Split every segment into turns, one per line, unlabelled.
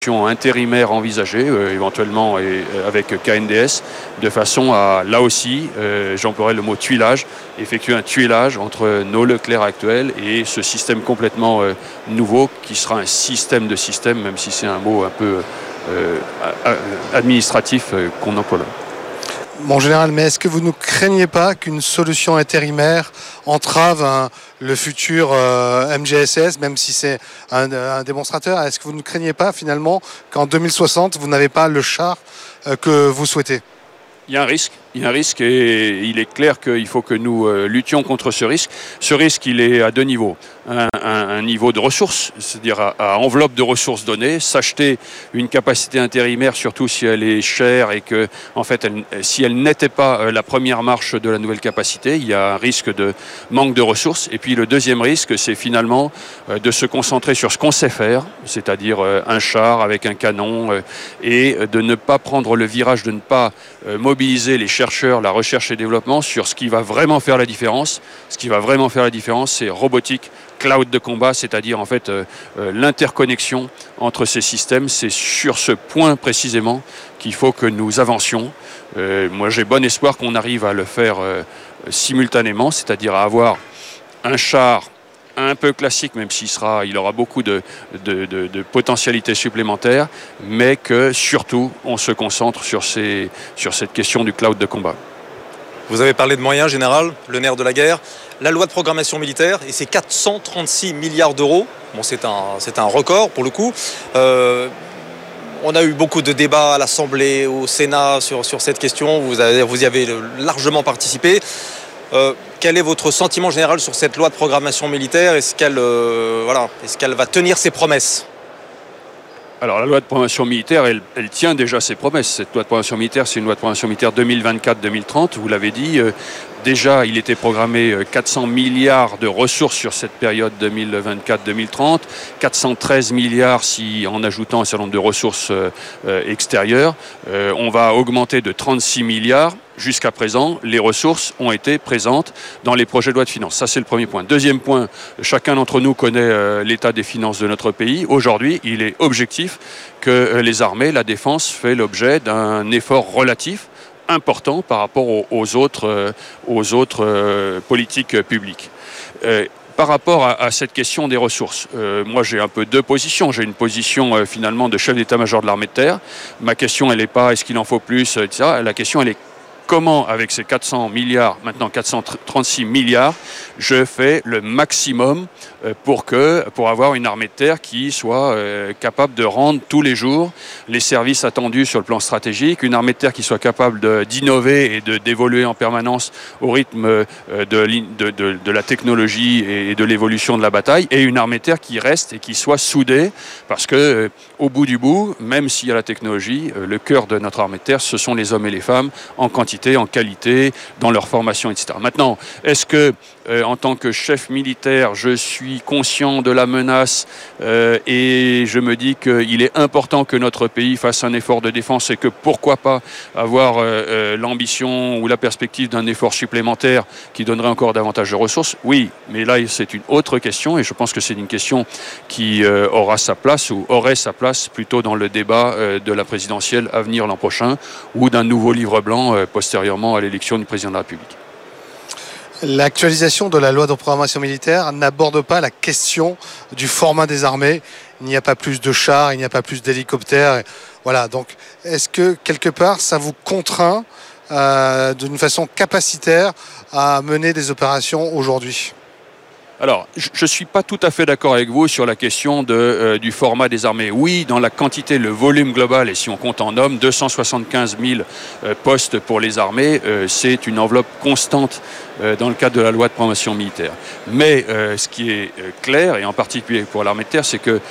intérimaire envisagée, éventuellement avec KNDS, de façon à, là aussi, j'emploierai le mot tuilage, effectuer un tuilage entre nos Leclerc actuels et ce système complètement nouveau qui sera un système de système, même si c'est un mot un peu administratif qu'on emploie là.
Mon général, mais est-ce que vous ne craignez pas qu'une solution intérimaire entrave le futur MGSS, même si c'est un démonstrateur? Est-ce que vous ne craignez pas finalement qu'en 2060, vous n'avez pas le char que vous souhaitez?
Il y a un risque et il est clair qu'il faut que nous luttions contre ce risque. Ce risque, il est à deux niveaux. Un niveau de ressources, c'est-à-dire à enveloppe de ressources données, s'acheter une capacité intérimaire, surtout si elle est chère et que, en fait, si elle n'était pas la première marche de la nouvelle capacité, il y a un risque de manque de ressources. Et puis le deuxième risque, c'est finalement de se concentrer sur ce qu'on sait faire, c'est-à-dire un char avec un canon et de ne pas prendre le virage, de ne pas mobiliser les chercheurs, la recherche et développement sur ce qui va vraiment faire la différence. Ce qui va vraiment faire la différence, c'est robotique, cloud de combat, c'est-à-dire en fait l'interconnexion entre ces systèmes. C'est sur ce point précisément qu'il faut que nous avancions. Moi, j'ai bon espoir qu'on arrive à le faire simultanément, c'est-à-dire à avoir un char un peu classique, même il aura beaucoup de potentialités supplémentaires, mais que surtout on se concentre sur cette question du cloud de combat.
Vous avez parlé de moyens, général, le nerf de la guerre. La loi de programmation militaire et ses 436 milliards d'euros, bon, c'est un record pour le coup. On a eu beaucoup de débats à l'Assemblée, au Sénat sur cette question, vous y avez largement participé. Quel est votre sentiment général sur cette loi de programmation militaire? Est-ce qu'elle va tenir ses promesses?
Alors la loi de programmation militaire, elle tient déjà ses promesses. Cette loi de programmation militaire, c'est une loi de programmation militaire 2024-2030, vous l'avez dit. Déjà, il était programmé 400 milliards de ressources sur cette période 2024-2030, 413 milliards en ajoutant un certain nombre de ressources extérieures. On va augmenter de 36 milliards. Jusqu'à présent, les ressources ont été présentes dans les projets de loi de finances. Ça, c'est le premier point. Deuxième point, chacun d'entre nous connaît l'état des finances de notre pays. Aujourd'hui, il est objectif que les armées, la défense, fait l'objet d'un effort relatif important par rapport aux autres politiques publiques. Par rapport à cette question des ressources, moi j'ai un peu deux positions. J'ai une position finalement de chef d'état-major de l'armée de terre. Ma question, elle n'est pas est-ce qu'il en faut plus, etc. La question, elle est comment, avec ces 400 milliards, maintenant 436 milliards, je fais le maximum pour avoir une armée de terre qui soit capable de rendre tous les jours les services attendus sur le plan stratégique, une armée de terre qui soit capable d'innover et d'évoluer en permanence au rythme de la technologie et de l'évolution de la bataille, et une armée de terre qui reste et qui soit soudée, parce que au bout du bout, même s'il y a la technologie, le cœur de notre armée de terre, ce sont les hommes et les femmes en quantité, en qualité, dans leur formation, etc. Maintenant, est-ce que, en tant que chef militaire, je suis conscient de la menace et je me dis qu'il est important que notre pays fasse un effort de défense et que pourquoi pas avoir l'ambition ou la perspective d'un effort supplémentaire qui donnerait encore davantage de ressources? Oui, mais là, c'est une autre question et je pense que c'est une question qui aura sa place ou aurait sa place plutôt dans le débat de la présidentielle à venir l'an prochain ou d'un nouveau livre blanc postérieurement à l'élection du président de la République.
L'actualisation de la loi de programmation militaire n'aborde pas la question du format des armées. Il n'y a pas plus de chars, il n'y a pas plus d'hélicoptères. Voilà, donc est-ce que quelque part ça vous contraint d'une façon capacitaire à mener des opérations aujourd'hui?
Alors, je ne suis pas tout à fait d'accord avec vous sur la question du format des armées. Oui, dans la quantité, le volume global, et si on compte en hommes, 275 000 postes pour les armées, c'est une enveloppe constante dans le cadre de la loi de programmation militaire. Mais ce qui est clair, et en particulier pour l'armée de terre, c'est que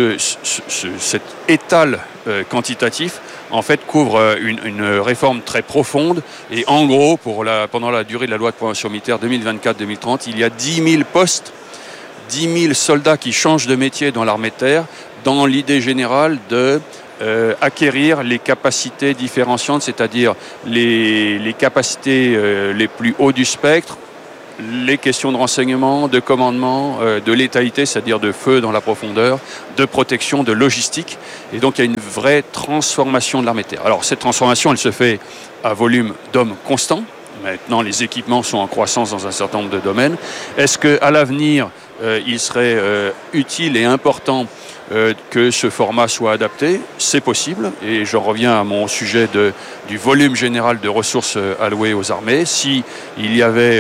cet étal quantitatif en fait couvre une réforme très profonde et en gros pendant la durée de la loi de programmation militaire 2024-2030 il y a 10 000 postes, 10 000 soldats qui changent de métier dans l'armée de terre dans l'idée générale de acquérir les capacités différenciantes, c'est-à-dire les capacités les plus hauts du spectre les questions de renseignement, de commandement, de létalité, c'est-à-dire de feu dans la profondeur, de protection, de logistique. Et donc il y a une vraie transformation de l'armée de terre. Alors cette transformation, elle se fait à volume d'hommes constant. Maintenant, les équipements sont en croissance dans un certain nombre de domaines. Est-ce qu'à l'avenir, il serait utile et important que ce format soit adapté? C'est possible. Et je reviens à mon sujet du volume général de ressources allouées aux armées. S'il y avait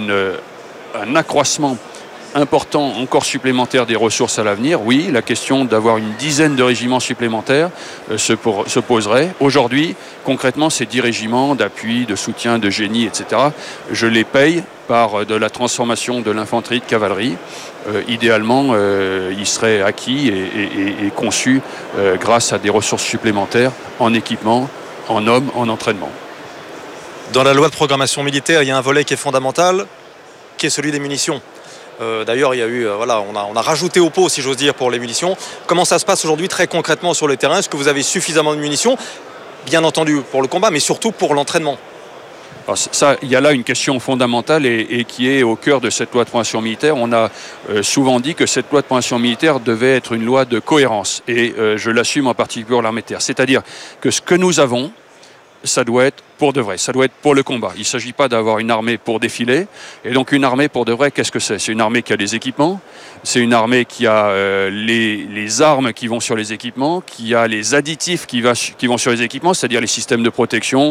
un accroissement important, encore supplémentaire des ressources à l'avenir, oui, la question d'avoir une dizaine de régiments supplémentaires se poserait. Aujourd'hui, concrètement, ces 10 régiments d'appui, de soutien, de génie, etc., je les paye par de la transformation de l'infanterie de cavalerie. Idéalement, ils seraient acquis et conçus grâce à des ressources supplémentaires en équipement, en hommes, en entraînement.
Dans la loi de programmation militaire, il y a un volet qui est fondamental, qui est celui des munitions. D'ailleurs, il y a eu, on a rajouté au pot, si j'ose dire, pour les munitions. Comment ça se passe aujourd'hui très concrètement sur le terrain? Est-ce que vous avez suffisamment de munitions? Bien entendu pour le combat, mais surtout pour l'entraînement.
Alors ça, il y a là une question fondamentale et qui est au cœur de cette loi de programmation militaire. On a souvent dit que cette loi de programmation militaire devait être une loi de cohérence. Et je l'assume en particulier pour l'armée de terre. C'est-à-dire que ce que nous avons, ça doit être pour de vrai, ça doit être pour le combat. Il ne s'agit pas d'avoir une armée pour défiler. Et donc une armée pour de vrai, qu'est-ce que c'est? C'est une armée qui a des équipements, c'est une armée qui a les armes qui vont sur les équipements, qui a les additifs qui vont sur les équipements, c'est-à-dire les systèmes de protection,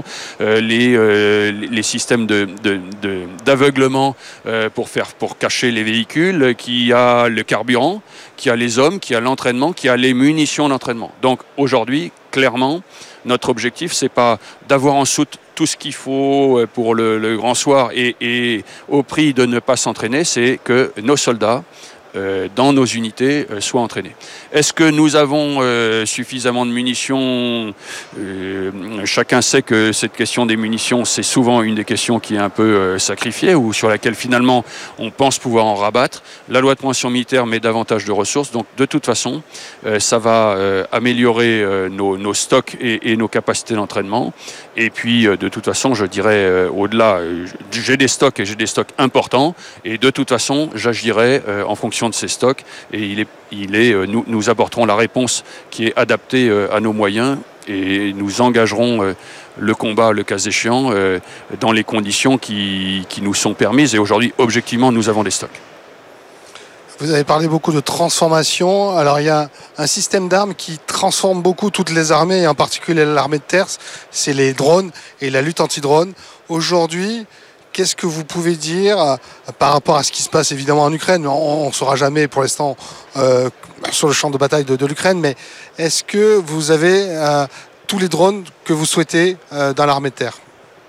les systèmes d'aveuglement pour cacher les véhicules, qui a le carburant, qui a les hommes, qui a l'entraînement, qui a les munitions d'entraînement. Donc aujourd'hui, clairement, notre objectif, c'est pas d'avoir en soute tout ce qu'il faut pour le grand soir et au prix de ne pas s'entraîner, c'est que nos soldats, dans nos unités, soient entraînés. Est-ce que nous avons suffisamment de munitions? Chacun sait que cette question des munitions, c'est souvent une des questions qui est un peu sacrifiée ou sur laquelle finalement on pense pouvoir en rabattre. La loi de programmation militaire met davantage de ressources, donc de toute façon, ça va améliorer nos stocks et nos capacités d'entraînement. Et puis, de toute façon, je dirais au-delà, j'ai des stocks et j'ai des stocks importants. Et de toute façon, j'agirai en fonction de ces stocks. Et nous apporterons la réponse qui est adaptée à nos moyens. Et nous engagerons le combat, le cas échéant, dans les conditions qui nous sont permises. Et aujourd'hui, objectivement, nous avons des stocks.
Vous avez parlé beaucoup de transformation. Alors, il y a un système d'armes qui transforme beaucoup toutes les armées, et en particulier l'armée de terre, c'est les drones et la lutte anti-drone. Aujourd'hui, qu'est-ce que vous pouvez dire par rapport à ce qui se passe évidemment en Ukraine? On ne saura jamais pour l'instant sur le champ de bataille de l'Ukraine, mais est-ce que vous avez tous les drones que vous souhaitez dans l'armée de terre?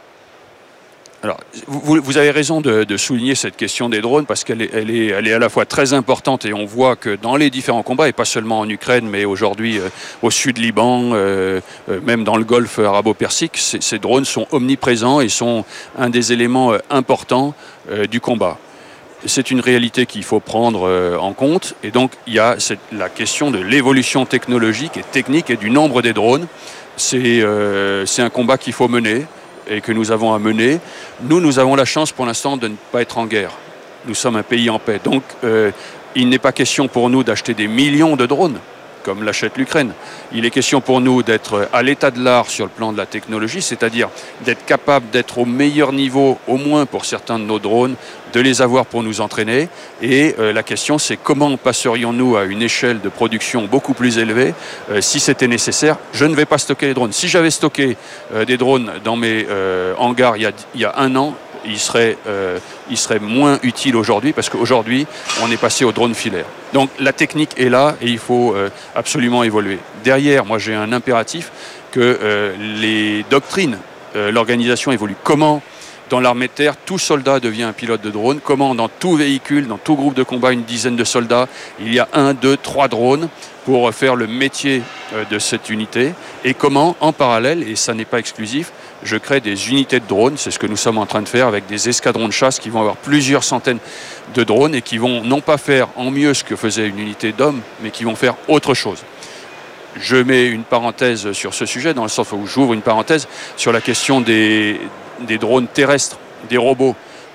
Alors, vous avez raison de souligner cette question des drones parce qu'elle est à la fois très importante et on voit que dans les différents combats, et pas seulement en Ukraine, mais aujourd'hui au sud Liban, même dans le Golfe arabo-persique, ces drones sont omniprésents et sont un des éléments importants du combat. C'est une réalité qu'il faut prendre en compte. Et donc, il y a la question de l'évolution technologique et technique et du nombre des drones. C'est un combat qu'il faut mener et que nous avons à mener. Nous avons la chance pour l'instant de ne pas être en guerre. Nous sommes un pays en paix. Donc, il n'est pas question pour nous d'acheter des millions de drones, comme l'achète l'Ukraine. Il est question pour nous d'être à l'état de l'art sur le plan de la technologie, c'est-à-dire d'être capable d'être au meilleur niveau, au moins pour certains de nos drones, de les avoir pour nous entraîner. Et la question, c'est comment passerions-nous à une échelle de production beaucoup plus élevée si c'était nécessaire. Je ne vais pas stocker les drones. Si j'avais stocké des drones dans mes hangars il y a un an, il serait moins utile aujourd'hui parce qu'aujourd'hui, on est passé au drone filaire. Donc la technique est là et il faut absolument évoluer. Derrière, moi j'ai un impératif que les doctrines, l'organisation évolue. Comment dans l'armée de terre, tout soldat devient un pilote de drone. Comment dans tout véhicule, dans tout groupe de combat, une dizaine de soldats, il y a 1, 2, 3 drones pour faire le métier de cette unité. Et comment, en parallèle, et ça n'est pas exclusif, je crée des unités de drones. C'est ce que nous sommes en train de faire avec des escadrons de chasse qui vont avoir plusieurs centaines de drones et qui vont non pas faire en mieux ce que faisait une unité d'hommes, mais qui vont faire autre chose. Je mets une parenthèse sur ce sujet, dans le sens où j'ouvre une parenthèse sur la question des drones terrestres, des robots.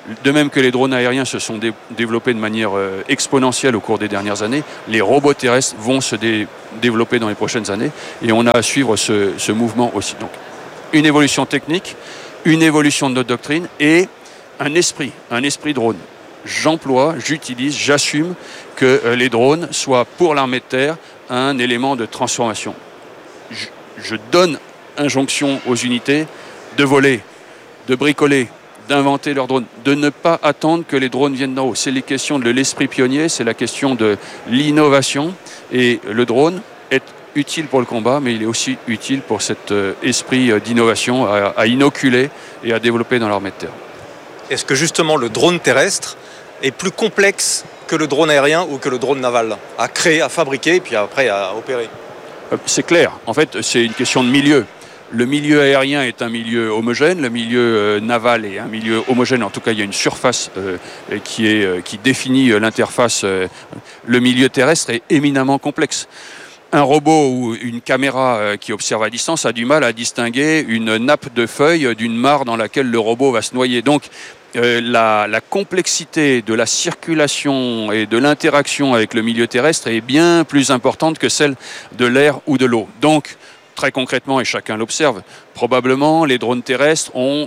De même que les drones aériens se sont développés de manière exponentielle au cours des dernières années, les robots terrestres vont se développer dans les prochaines années et on a à suivre ce mouvement aussi. Donc, une évolution technique, une évolution de notre doctrine et un esprit drone. J'utilise, j'assume que les drones soient pour l'armée de terre un élément de transformation. Je donne injonction aux unités de voler, de bricoler, d'inventer leurs drones, de ne pas attendre que les drones viennent d'en haut. C'est les questions de l'esprit pionnier, c'est la question de l'innovation. Et le drone est utile pour le combat, mais il est aussi utile pour cet esprit d'innovation à inoculer et à développer dans l'armée de terre.
Est-ce que justement le drone terrestre est plus complexe que le drone aérien ou que le drone naval à créer, à fabriquer, puis après à opérer?
C'est clair. En fait, c'est une question de milieu. Le milieu aérien est un milieu homogène, le milieu naval est un milieu homogène. En tout cas, il y a une surface qui définit l'interface. Le milieu terrestre est éminemment complexe. Un robot ou une caméra qui observe à distance a du mal à distinguer une nappe de feuilles d'une mare dans laquelle le robot va se noyer. Donc, la complexité de la circulation et de l'interaction avec le milieu terrestre est bien plus importante que celle de l'air ou de l'eau. Donc, très concrètement, et chacun l'observe, probablement les drones terrestres ont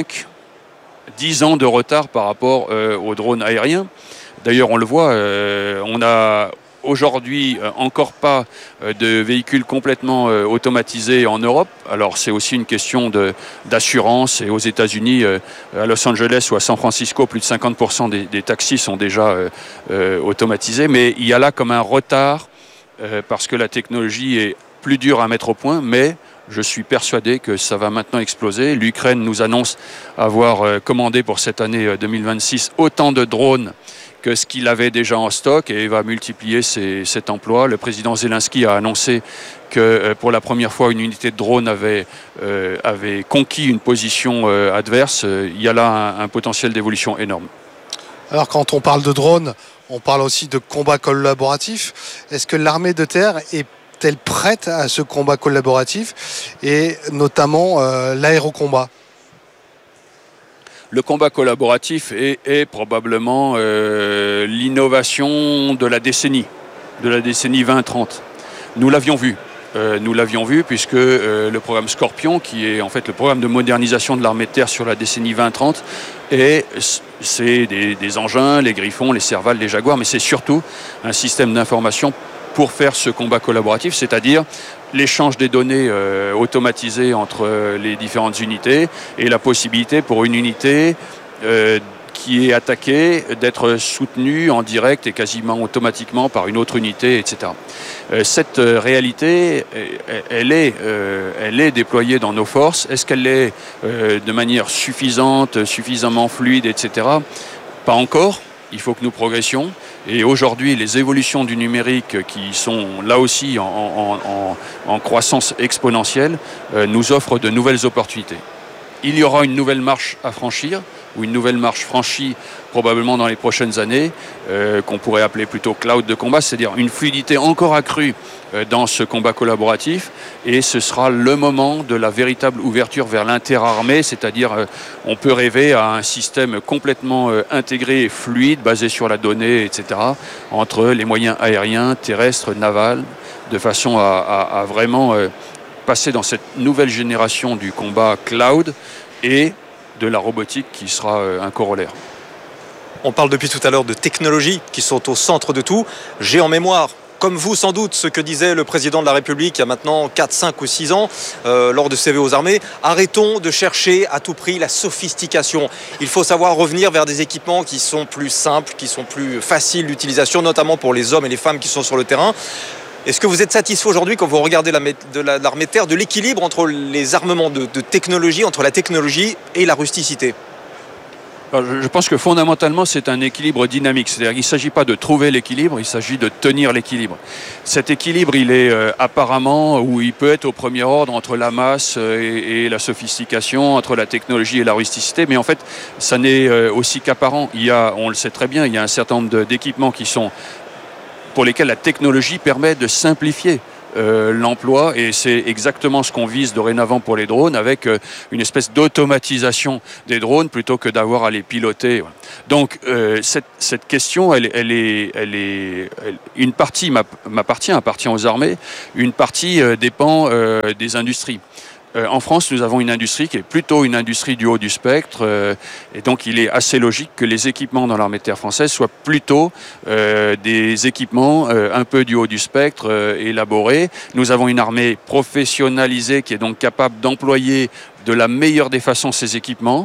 5-10 ans de retard par rapport aux drones aériens. D'ailleurs, on le voit, on a aujourd'hui encore pas de véhicules complètement automatisés en Europe. Alors c'est aussi une question d'assurance. Et aux États-Unis, à Los Angeles ou à San Francisco, plus de 50% des taxis sont déjà automatisés. Mais il y a là comme un retard parce que la technologie est plus dure à mettre au point, mais je suis persuadé que ça va maintenant exploser. L'Ukraine nous annonce avoir commandé pour cette année 2026 autant de drones que ce qu'il avait déjà en stock et va multiplier cet emploi. Le président Zelensky a annoncé que pour la première fois, une unité de drone avait conquis une position adverse. Il y a là un potentiel d'évolution énorme.
Alors quand on parle de drone, on parle aussi de combat collaboratif. Est-ce que l'armée de terre est-elle prête à ce combat collaboratif et notamment l'aérocombat?
Le combat collaboratif est probablement l'innovation de la décennie 20-30. Nous l'avions vu. Puisque le programme Scorpion, qui est en fait le programme de modernisation de l'armée de terre sur la décennie 20-30, c'est des engins, les Griffons, les Serval, les Jaguars, mais c'est surtout un système d'information pour faire ce combat collaboratif, c'est-à-dire l'échange des données automatisées entre les différentes unités et la possibilité pour une unité qui est attaquée d'être soutenue en direct et quasiment automatiquement par une autre unité, etc. Cette réalité, elle est déployée dans nos forces. Est-ce qu'elle est de manière suffisante, suffisamment fluide, etc. Pas encore. Il faut que nous progressions. Et aujourd'hui, les évolutions du numérique qui sont là aussi en croissance exponentielle nous offrent de nouvelles opportunités. Il y aura une nouvelle marche à franchir, ou une nouvelle marche franchie probablement dans les prochaines années, qu'on pourrait appeler plutôt cloud de combat, c'est-à-dire une fluidité encore accrue dans ce combat collaboratif, et ce sera le moment de la véritable ouverture vers l'interarmée, c'est-à-dire on peut rêver à un système complètement intégré et fluide, basé sur la donnée, etc., entre les moyens aériens, terrestres, navals, de façon à vraiment passer dans cette nouvelle génération du combat cloud et de la robotique qui sera un corollaire.
On parle depuis tout à l'heure de technologies qui sont au centre de tout. J'ai en mémoire, comme vous sans doute, ce que disait le président de la République il y a maintenant 4, 5 ou 6 ans lors de CV aux armées. Arrêtons de chercher à tout prix la sophistication. Il faut savoir revenir vers des équipements qui sont plus simples, qui sont plus faciles d'utilisation, notamment pour les hommes et les femmes qui sont sur le terrain. Est-ce que vous êtes satisfait aujourd'hui, quand vous regardez l'armée de terre, de l'équilibre entre les armements de technologie, entre la technologie et la rusticité ?
Alors, je pense que fondamentalement, c'est un équilibre dynamique. C'est-à-dire qu'il ne s'agit pas de trouver l'équilibre, il s'agit de tenir l'équilibre. Cet équilibre, il est apparemment, ou il peut être au premier ordre entre la masse et la sophistication, entre la technologie et la rusticité, mais en fait, ça n'est aussi qu'apparent. On le sait très bien, il y a un certain nombre d'équipements pour lesquels la technologie permet de simplifier l'emploi, et c'est exactement ce qu'on vise dorénavant pour les drones, avec une espèce d'automatisation des drones plutôt que d'avoir à les piloter. Donc cette question, une partie appartient aux armées, une partie dépend des industries. En France, nous avons une industrie qui est plutôt une industrie du haut du spectre, et donc il est assez logique que les équipements dans l'armée de terre française soient plutôt des équipements un peu du haut du spectre, élaborés. Nous avons une armée professionnalisée qui est donc capable d'employer de la meilleure des façons ces équipements.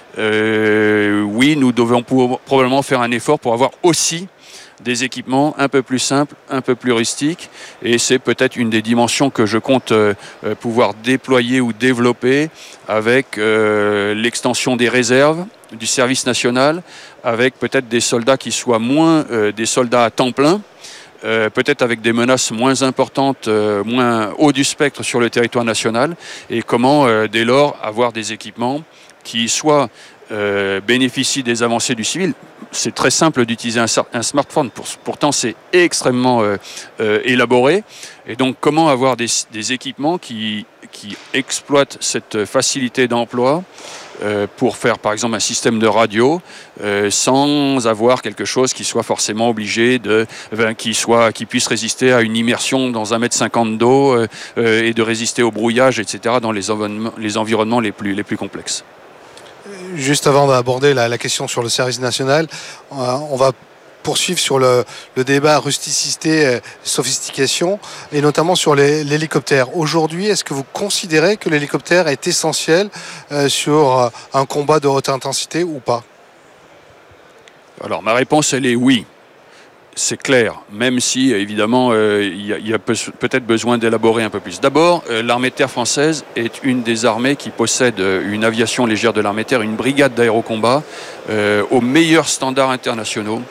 Oui, nous devons probablement faire un effort pour avoir aussi des équipements un peu plus simples, un peu plus rustiques, et c'est peut-être une des dimensions que je compte pouvoir déployer ou développer avec l'extension des réserves, du service national, avec peut-être des soldats qui soient moins des soldats à temps plein, peut-être avec des menaces moins importantes, moins haut du spectre sur le territoire national, et comment dès lors avoir des équipements qui soit bénéficient des avancées du civil. C'est très simple d'utiliser un smartphone, pourtant c'est extrêmement élaboré. Et donc comment avoir des équipements qui exploitent cette facilité d'emploi pour faire par exemple un système de radio sans avoir quelque chose qui soit forcément obligé qui puisse résister à une immersion dans 1,50 m d'eau et de résister au brouillage, etc. dans les environnements les plus complexes.
Juste avant d'aborder la question sur le service national, on va poursuivre sur le débat rusticité, sophistication, et notamment sur l'hélicoptère. Aujourd'hui, est-ce que vous considérez que l'hélicoptère est essentiel sur un combat de haute intensité ou pas ?
Alors ma réponse, elle est oui. C'est clair, même si évidemment il y a peut-être besoin d'élaborer un peu plus. D'abord, l'armée de terre française est une des armées qui possède une aviation légère de l'armée de terre, une brigade d'aérocombat aux meilleurs standards internationaux.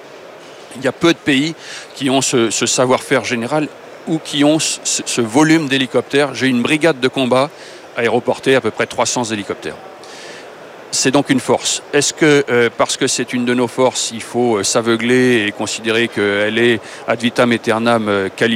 Il y a peu de pays qui ont ce savoir-faire général ou qui ont ce volume d'hélicoptères. J'ai une brigade de combat aéroportée, à peu près 300 hélicoptères. C'est donc une force. Est-ce que parce que c'est une de nos forces, il faut s'aveugler et considérer qu'elle est ad vitam aeternam qualifiée ?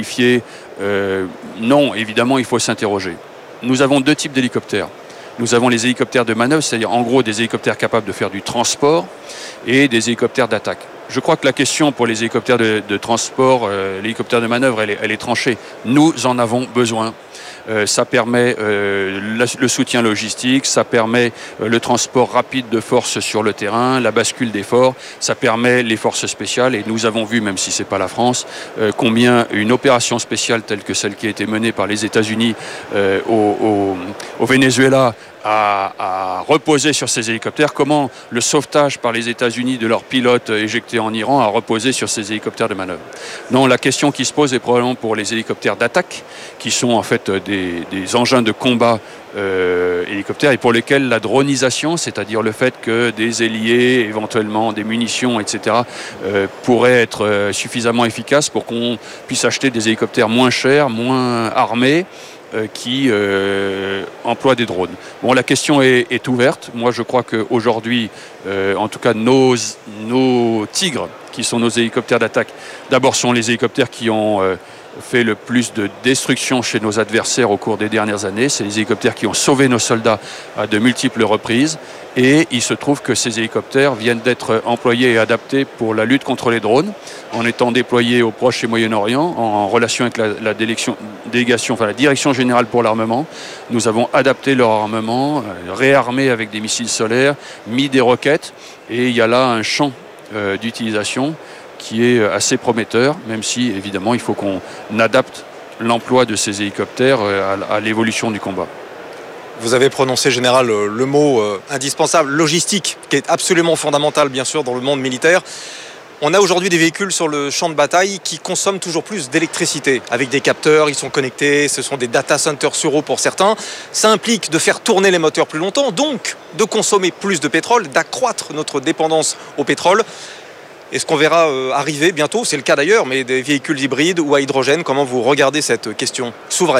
Non, évidemment, il faut s'interroger. Nous avons deux types d'hélicoptères. Nous avons les hélicoptères de manœuvre, c'est-à-dire en gros des hélicoptères capables de faire du transport, et des hélicoptères d'attaque. Je crois que la question pour les hélicoptères de transport, l'hélicoptère de manœuvre, elle est tranchée. Nous en avons besoin. Ça permet le soutien logistique, ça permet le transport rapide de forces sur le terrain, la bascule d'efforts, ça permet les forces spéciales, et nous avons vu, même si ce n'est pas la France, combien une opération spéciale telle que celle qui a été menée par les États-Unis au Venezuela à reposer sur ces hélicoptères, comment le sauvetage par les États-Unis de leurs pilotes éjectés en Iran a reposé sur ces hélicoptères de manœuvre. Non, la question qui se pose est probablement pour les hélicoptères d'attaque, qui sont en fait des engins de combat hélicoptères, et pour lesquels la dronisation, c'est-à-dire le fait que des ailiers, éventuellement des munitions, etc., pourraient être suffisamment efficaces pour qu'on puisse acheter des hélicoptères moins chers, moins armés, qui emploient des drones. Bon, la question est ouverte. Moi, je crois qu'aujourd'hui, en tout cas, nos Tigres, qui sont nos hélicoptères d'attaque, d'abord sont les hélicoptères qui ont fait le plus de destruction chez nos adversaires au cours des dernières années. C'est les hélicoptères qui ont sauvé nos soldats à de multiples reprises. Et il se trouve que ces hélicoptères viennent d'être employés et adaptés pour la lutte contre les drones, en étant déployés au Proche et Moyen-Orient, en relation avec la Direction générale pour l'armement. Nous avons adapté leur armement, réarmé avec des missiles solaires, mis des roquettes, et il y a là un champ d'utilisation qui est assez prometteur, même si évidemment il faut qu'on adapte l'emploi de ces hélicoptères à l'évolution du combat.
Vous avez prononcé, Général, le mot indispensable, logistique, qui est absolument fondamental, bien sûr, dans le monde militaire. On a aujourd'hui des véhicules sur le champ de bataille qui consomment toujours plus d'électricité. Avec des capteurs, ils sont connectés, ce sont des data centers sur eau pour certains. Ça implique de faire tourner les moteurs plus longtemps, donc de consommer plus de pétrole, d'accroître notre dépendance au pétrole. Est-ce qu'on verra arriver bientôt, c'est le cas d'ailleurs, mais des véhicules hybrides ou à hydrogène? Comment vous regardez cette question souveraine?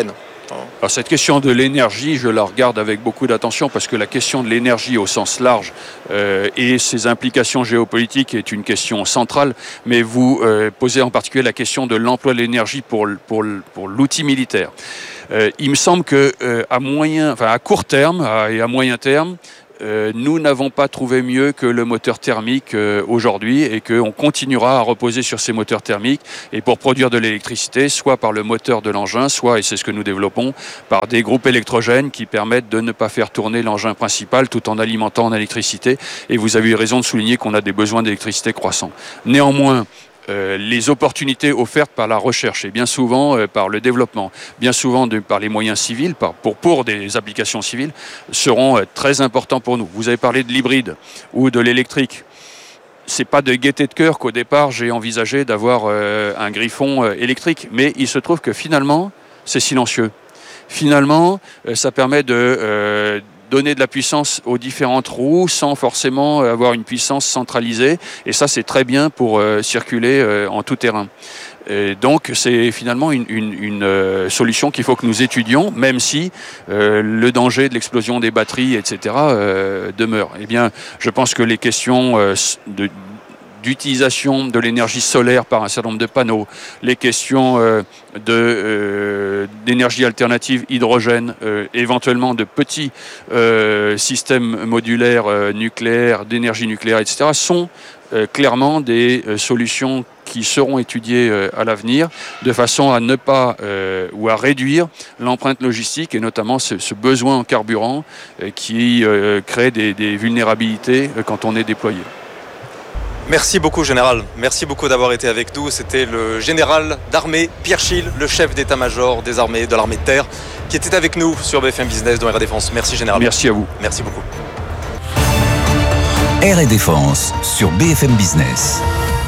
Alors cette question de l'énergie, je la regarde avec beaucoup d'attention parce que la question de l'énergie au sens large et ses implications géopolitiques est une question centrale, mais vous posez en particulier la question de l'emploi de l'énergie pour l'outil militaire. Il me semble que à court terme et à moyen terme, nous n'avons pas trouvé mieux que le moteur thermique aujourd'hui et qu'on continuera à reposer sur ces moteurs thermiques et pour produire de l'électricité, soit par le moteur de l'engin, soit, et c'est ce que nous développons, par des groupes électrogènes qui permettent de ne pas faire tourner l'engin principal tout en alimentant en électricité. Et vous avez eu raison de souligner qu'on a des besoins d'électricité croissants. Néanmoins, les opportunités offertes par la recherche et bien souvent par le développement, bien souvent par les moyens civils, pour des applications civiles, seront très importants pour nous. Vous avez parlé de l'hybride ou de l'électrique. C'est pas de gaieté de cœur qu'au départ j'ai envisagé d'avoir un Griffon électrique, mais il se trouve que finalement c'est silencieux. Finalement, ça permet de donner de la puissance aux différentes roues sans forcément avoir une puissance centralisée. Et ça, c'est très bien pour circuler en tout terrain. Et donc, c'est finalement une solution qu'il faut que nous étudions, même si le danger de l'explosion des batteries, etc., demeure. Eh bien, je pense que les questions d'utilisation de l'énergie solaire par un certain nombre de panneaux, les questions d'énergie alternative, hydrogène, éventuellement de petits systèmes modulaires nucléaires, d'énergie nucléaire, etc., sont clairement des solutions qui seront étudiées à l'avenir de façon à ne pas ou à réduire l'empreinte logistique et notamment ce besoin en carburant qui crée des vulnérabilités quand on est déployé.
Merci beaucoup, Général. Merci beaucoup d'avoir été avec nous. C'était le général d'armée Pierre Schill, le chef d'état-major des armées, de l'armée de terre, qui était avec nous sur BFM Business dans Air Défense. Merci, Général.
Merci à vous.
Merci beaucoup.
Air Défense sur BFM Business.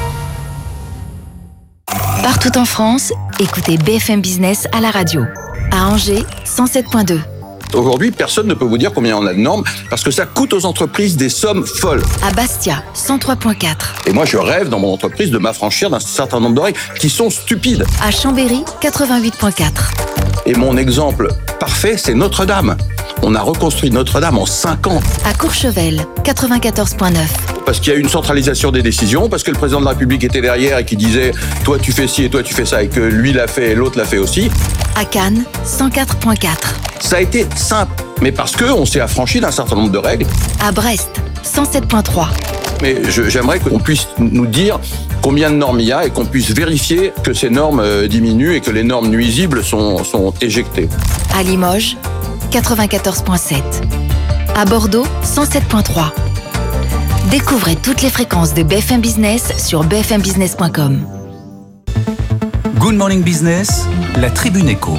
Partout en France, écoutez BFM Business à la radio. À Angers, 107.2.
Aujourd'hui, personne ne peut vous dire combien on a de normes parce que ça coûte aux entreprises des sommes folles.
À Bastia, 103.4.
Et moi, je rêve dans mon entreprise de m'affranchir d'un certain nombre de règles qui sont stupides.
À Chambéry, 88.4.
Et mon exemple parfait, c'est Notre-Dame. On a reconstruit Notre-Dame en 5 ans.
À Courchevel, 94.9.
Parce qu'il y a eu une centralisation des décisions, parce que le président de la République était derrière et qui disait « toi tu fais ci et toi tu fais ça » et que lui l'a fait et l'autre l'a fait aussi.
À Cannes, 104.4.
Ça a été simple, mais parce qu'on s'est affranchi d'un certain nombre de règles.
À Brest, 107.3.
Mais j'aimerais qu'on puisse nous dire combien de normes il y a et qu'on puisse vérifier que ces normes diminuent et que les normes nuisibles sont éjectées.
À Limoges, 94.7. À Bordeaux, 107.3. Découvrez toutes les fréquences de BFM Business sur bfmbusiness.com.
Good Morning Business, la Tribune Éco.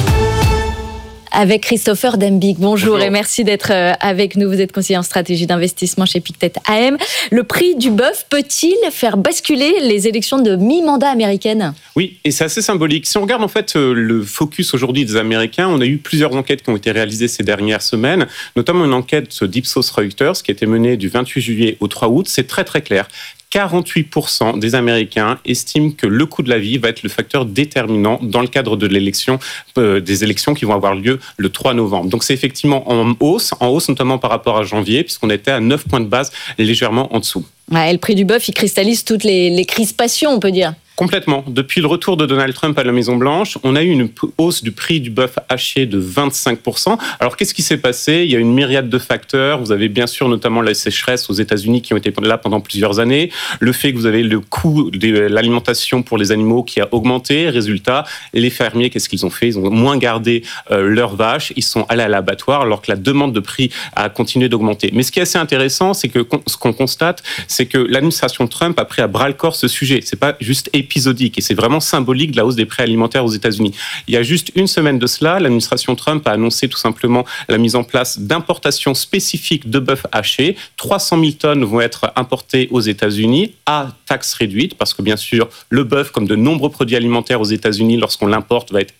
Avec Christopher Dembicq. Bonjour. Et merci d'être avec nous. Vous êtes conseiller en stratégie d'investissement chez Pictet AM. Le prix du bœuf peut-il faire basculer les élections de mi-mandat américaines ?
Oui, et c'est assez symbolique. Si on regarde en fait le focus aujourd'hui des Américains, on a eu plusieurs enquêtes qui ont été réalisées ces dernières semaines, notamment une enquête d'Ipsos Reuters qui a été menée du 28 juillet au 3 août. C'est très très clair. 48% des Américains estiment que le coût de la vie va être le facteur déterminant dans le cadre de l'élection, des élections qui vont avoir lieu le 3 novembre. Donc c'est effectivement en hausse notamment par rapport à janvier, puisqu'on était à 9 points de base légèrement en dessous.
Ouais, et le prix du bœuf, il cristallise toutes les crispations, on peut dire.
Complètement. Depuis le retour de Donald Trump à la Maison-Blanche, on a eu une hausse du prix du bœuf haché de 25%. Alors, qu'est-ce qui s'est passé ? Il y a une myriade de facteurs. Vous avez bien sûr notamment la sécheresse aux États-Unis qui ont été là pendant plusieurs années. Le fait que vous avez le coût de l'alimentation pour les animaux qui a augmenté. Résultat, les fermiers, qu'est-ce qu'ils ont fait ? Ils ont moins gardé leurs vaches. Ils sont allés à l'abattoir alors que la demande de prix a continué d'augmenter. Mais ce qui est assez intéressant, c'est que ce qu'on constate, c'est que l'administration Trump a pris à bras-le-corps ce sujet. C'est pas juste épisodique et c'est vraiment symbolique de la hausse des prix alimentaires aux États-Unis. Il y a juste une semaine de cela, l'administration Trump a annoncé tout simplement la mise en place d'importations spécifiques de bœuf haché. 300 000 tonnes vont être importées aux États-Unis à taxe réduite parce que bien sûr, le bœuf, comme de nombreux produits alimentaires aux États-Unis, lorsqu'on l'importe, va être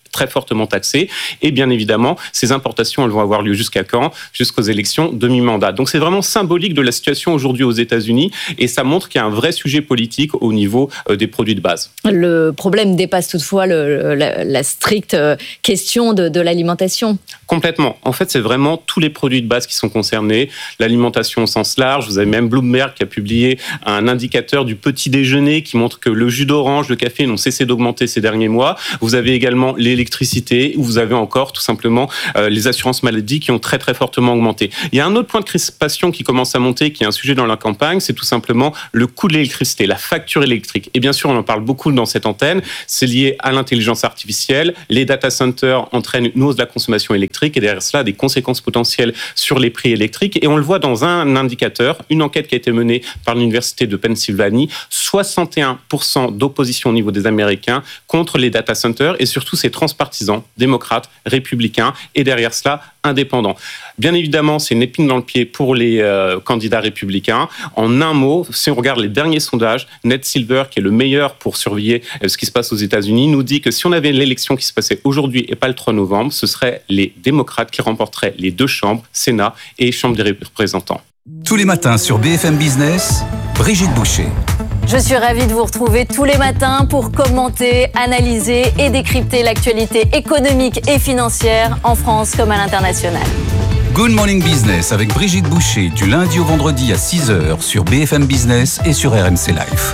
très fortement taxé. Et bien évidemment, ces importations, elles vont avoir lieu jusqu'à quand ? Jusqu'aux élections de mi-mandat. Donc c'est vraiment symbolique de la situation aujourd'hui aux États-Unis et ça montre qu'il y a un vrai sujet politique au niveau des produits de base.
Le problème dépasse toutefois la stricte question de l'alimentation.
Complètement. En fait, c'est vraiment tous les produits de base qui sont concernés. L'alimentation au sens large. Vous avez même Bloomberg qui a publié un indicateur du petit déjeuner qui montre que le jus d'orange, le café n'ont cessé d'augmenter ces derniers mois. Vous avez également l'électricité. Vous avez encore tout simplement les assurances maladie qui ont très très fortement augmenté. Il y a un autre point de crispation qui commence à monter, qui est un sujet dans la campagne, c'est tout simplement le coût de l'électricité, la facture électrique. Et bien sûr, on en parle beaucoup dans cette antenne. C'est lié à l'intelligence artificielle. Les data centers entraînent une hausse de la consommation électrique et derrière cela, des conséquences potentielles sur les prix électriques. Et on le voit dans un indicateur, une enquête qui a été menée par l'Université de Pennsylvanie, 61% d'opposition au niveau des Américains contre les data centers et surtout ces transpartisans, démocrates, républicains et derrière cela, indépendants. Bien évidemment, c'est une épine dans le pied pour les candidats républicains. En un mot, si on regarde les derniers sondages, Ned Silver, qui est le meilleur pour surveiller ce qui se passe aux États-Unis, nous dit que si on avait l'élection qui se passait aujourd'hui et pas le 3 novembre, ce seraient les démocrates qui remporteraient les deux chambres, Sénat et Chambre des représentants.
Tous les matins sur BFM Business, Brigitte Boucher.
Je suis ravie de vous retrouver tous les matins pour commenter, analyser et décrypter l'actualité économique et financière en France comme à l'international.
Good Morning Business avec Brigitte Boucher du lundi au vendredi à 6h sur BFM Business et sur RMC Live.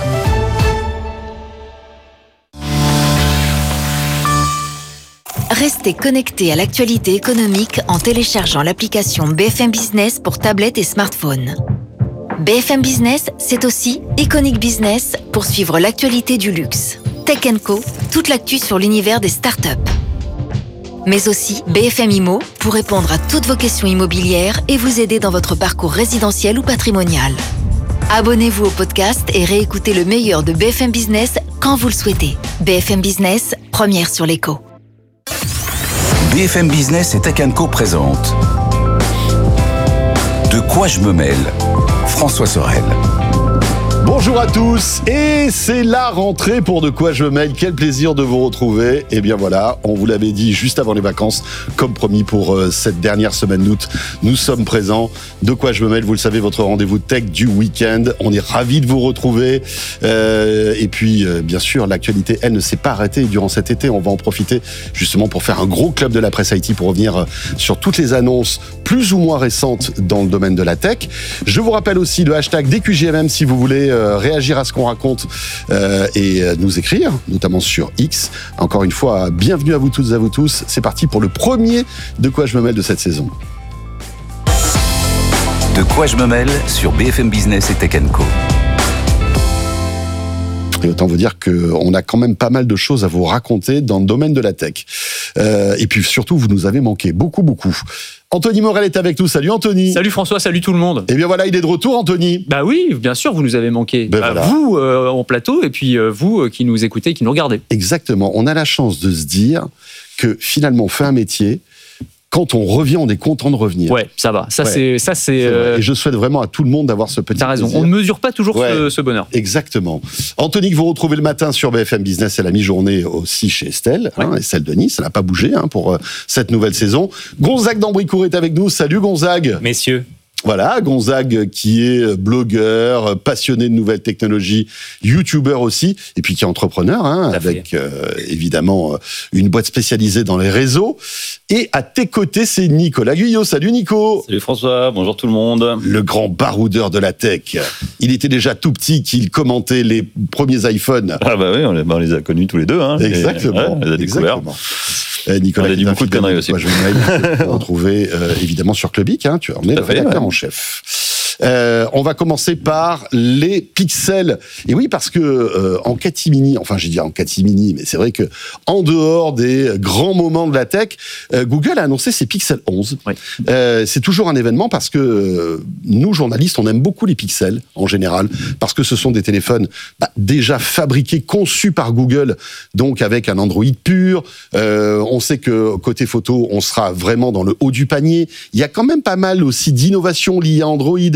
Restez connectés à l'actualité économique en téléchargeant l'application BFM Business pour tablettes et smartphones. BFM Business, c'est aussi Iconic Business pour suivre l'actualité du luxe. Tech & Co, toute l'actu sur l'univers des startups. Mais aussi BFM Immo pour répondre à toutes vos questions immobilières et vous aider dans votre parcours résidentiel ou patrimonial. Abonnez-vous au podcast et réécoutez le meilleur de BFM Business quand vous le souhaitez. BFM Business, première sur l'écho.
BFM Business et Tech & Co présente De quoi je me mêle ? François Sorel.
Bonjour à tous, et c'est la rentrée pour De quoi je me mêle. Quel plaisir de vous retrouver. Et bien voilà, on vous l'avait dit juste avant les vacances, comme promis pour cette dernière semaine d'août, nous sommes présents. De quoi je me mêle, vous le savez, votre rendez-vous tech du week-end. On est ravis de vous retrouver. Et puis, bien sûr, l'actualité, elle ne s'est pas arrêtée durant cet été. On va en profiter justement pour faire un gros club de la presse IT pour revenir sur toutes les annonces plus ou moins récentes dans le domaine de la tech. Je vous rappelle aussi le hashtag DQJMM si vous voulez réagir à ce qu'on raconte et nous écrire, notamment sur X. Encore une fois, bienvenue à vous toutes et à vous tous. C'est parti pour le premier De quoi je me mêle de cette saison.
De quoi je me mêle sur BFM Business et Tech & Co.
Et autant vous dire qu'on a quand même pas mal de choses à vous raconter dans le domaine de la tech. Et puis surtout, vous nous avez manqué beaucoup. Anthony Morel est avec nous. Salut Anthony.
Salut François, salut tout le monde.
Et bien voilà, il est de retour Anthony.
Bah oui, bien sûr, vous nous avez manqué.
Voilà.
Vous en plateau et puis vous qui nous écoutez, qui nous regardez.
Exactement. On a la chance de se dire que finalement on fait un métier. Quand on revient, on est content de revenir.
Ouais, ça va. C'est
Et je souhaite vraiment à tout le monde d'avoir ce petit
T'as raison.
plaisir.
On ne mesure pas toujours ce bonheur.
Exactement. Anthony, que vous retrouvez le matin sur BFM Business et la mi-journée aussi chez Estelle. Estelle Denis, ça n'a pas bougé pour cette nouvelle saison. Gonzague d'Ambricourt est avec nous. Salut Gonzague.
Messieurs.
Voilà, Gonzague qui est blogueur, passionné de nouvelles technologies, youtubeur aussi, et puis qui est entrepreneur, avec évidemment une boîte spécialisée dans les réseaux. Et à tes côtés, c'est Nicolas Guyot. Salut Nico.
Salut François, bonjour tout le monde.
Le grand baroudeur de la tech. Il était déjà tout petit qu'il commentait les premiers iPhones.
Ah bah oui, on les a connus tous les deux.
Exactement.
On les a découverts.
Nicolas,
on a dit beaucoup de conneries aussi.
Je vais retrouver évidemment sur Clubic, tu en es le rédacteur en chef. On va commencer par les pixels. Et oui, parce que en catimini, enfin j'ai dit en catimini, mais c'est vrai que en dehors des grands moments de la tech, Google a annoncé ses Pixel 11. Oui. C'est toujours un événement parce que nous, journalistes, on aime beaucoup les pixels en général, parce que ce sont des téléphones déjà fabriqués, conçus par Google, donc avec un Android pur. On sait que côté photo, on sera vraiment dans le haut du panier. Il y a quand même pas mal aussi d'innovations liées à Android.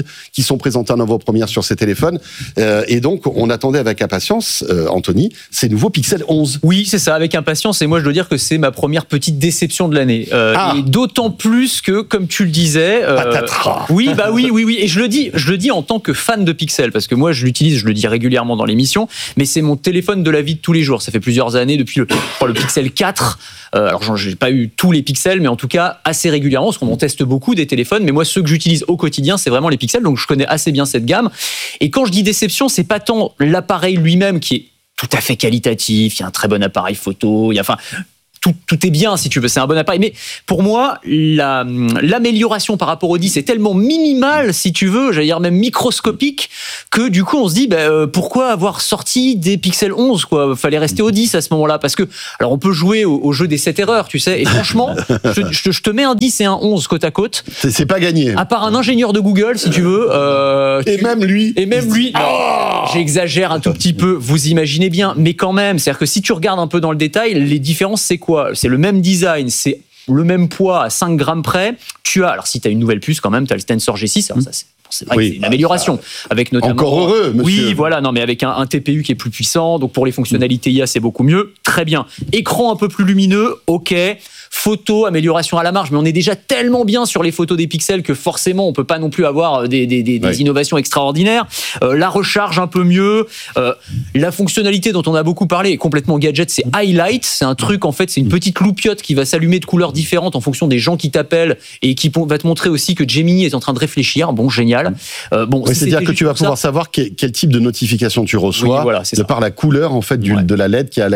qui sont présentés en avant-première sur ces téléphones. Et donc, on attendait avec impatience, Anthony, ces nouveaux Pixel 11.
Oui, c'est ça, avec impatience. Et moi, je dois dire que c'est ma première petite déception de l'année. Et d'autant plus que, comme tu le disais...
Patatras.
Oui. Et je le dis en tant que fan de Pixel, parce que moi, je l'utilise, je le dis régulièrement dans l'émission, mais c'est mon téléphone de la vie de tous les jours. Ça fait plusieurs années, depuis le Pixel 4. Alors, j'ai pas eu tous les Pixels, mais en tout cas, assez régulièrement, parce qu'on en teste beaucoup des téléphones. Mais moi, ceux que j'utilise au quotidien, c'est vraiment les Pixels. Donc, je connais assez bien cette gamme. Et quand je dis déception, c'est pas tant l'appareil lui-même qui est tout à fait qualitatif, il y a un très bon appareil photo, tout est bien, si tu veux, c'est un bon appareil. Mais pour moi, l'amélioration par rapport au 10 est tellement minimale, si tu veux, j'allais dire même microscopique, que du coup, on se dit, pourquoi avoir sorti des Pixel 11, quoi? Fallait rester au 10 à ce moment-là. Parce que, alors, on peut jouer au jeu des 7 erreurs, tu sais. Et franchement, je te mets un 10 et un 11 côte à côte.
C'est pas gagné.
À part un ingénieur de Google, si tu veux.
Même lui.
Non, j'exagère un tout petit peu, vous imaginez bien. Mais quand même, c'est-à-dire que si tu regardes un peu dans le détail, les différences, c'est quoi? C'est le même design, c'est le même poids à 5 grammes près. Alors si tu as une nouvelle puce quand même, tu as le Tensor G6, alors ça c'est vrai que c'est une amélioration. Avec notamment,
encore heureux, monsieur.
Oui, voilà, non, mais avec un TPU qui est plus puissant, donc pour les fonctionnalités IA, c'est beaucoup mieux. Très bien. Écran un peu plus lumineux, ok. Photo, amélioration à la marge, mais on est déjà tellement bien sur les photos des pixels que forcément on peut pas non plus avoir des innovations extraordinaires. La recharge un peu mieux, la fonctionnalité dont on a beaucoup parlé est complètement gadget, c'est Highlight, c'est un truc en fait, c'est une petite loupiote qui va s'allumer de couleurs différentes en fonction des gens qui t'appellent et qui va te montrer aussi que Gemini est en train de réfléchir. Bon, génial.
C'est-à-dire que tu vas pouvoir savoir quel type de notification tu reçois par la couleur en fait de la LED qui est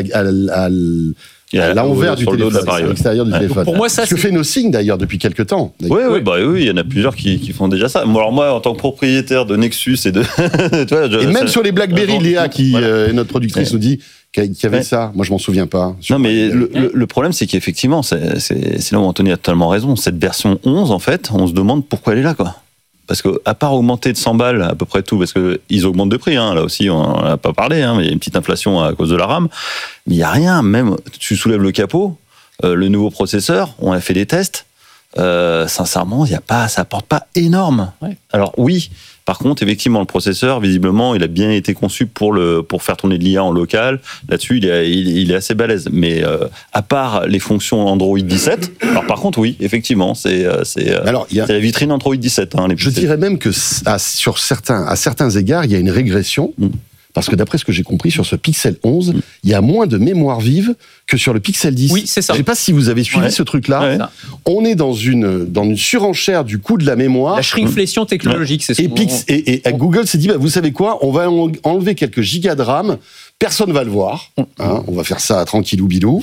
à l'envers du téléphone, à l'extérieur du téléphone.
Pour moi, ça,
ce que fait Nothing d'ailleurs depuis quelques temps.
Oui, il y en a plusieurs qui font déjà ça. Alors moi, en tant que propriétaire de Nexus et de...
et même sur les BlackBerry, Léa, qui est notre productrice, nous dit qu'il y avait ça. Moi, je m'en souviens pas.
Non, mais le problème, c'est qu'effectivement, c'est là où Anthony a totalement raison. Cette version 11, en fait, on se demande pourquoi elle est là, quoi. Parce que à part augmenter de 100 balles à peu près tout, parce que ils augmentent de prix, là aussi on n'en a pas parlé, mais il y a une petite inflation à cause de la RAM, mais il n'y a rien, même tu soulèves le capot, le nouveau processeur, on a fait des tests, sincèrement ça apporte pas énorme. Alors oui, par contre effectivement le processeur visiblement il a bien été conçu pour faire tourner de l'IA en local, là-dessus il est assez balèze, mais à part les fonctions Android 17, alors par contre oui effectivement c'est la vitrine Android 17.
Je dirais même que à certains égards il y a une régression. Parce que d'après ce que j'ai compris, sur ce Pixel 11, il y a moins de mémoire vive que sur le Pixel 10.
Oui, c'est ça.
Je ne sais pas si vous avez suivi ce truc-là. Ouais. On est dans une surenchère du coût de la mémoire.
La shrinkflation technologique, c'est ce
et Google s'est dit, vous savez quoi, on va enlever quelques gigas de RAM. Personne va le voir. On va faire ça tranquillou bilou.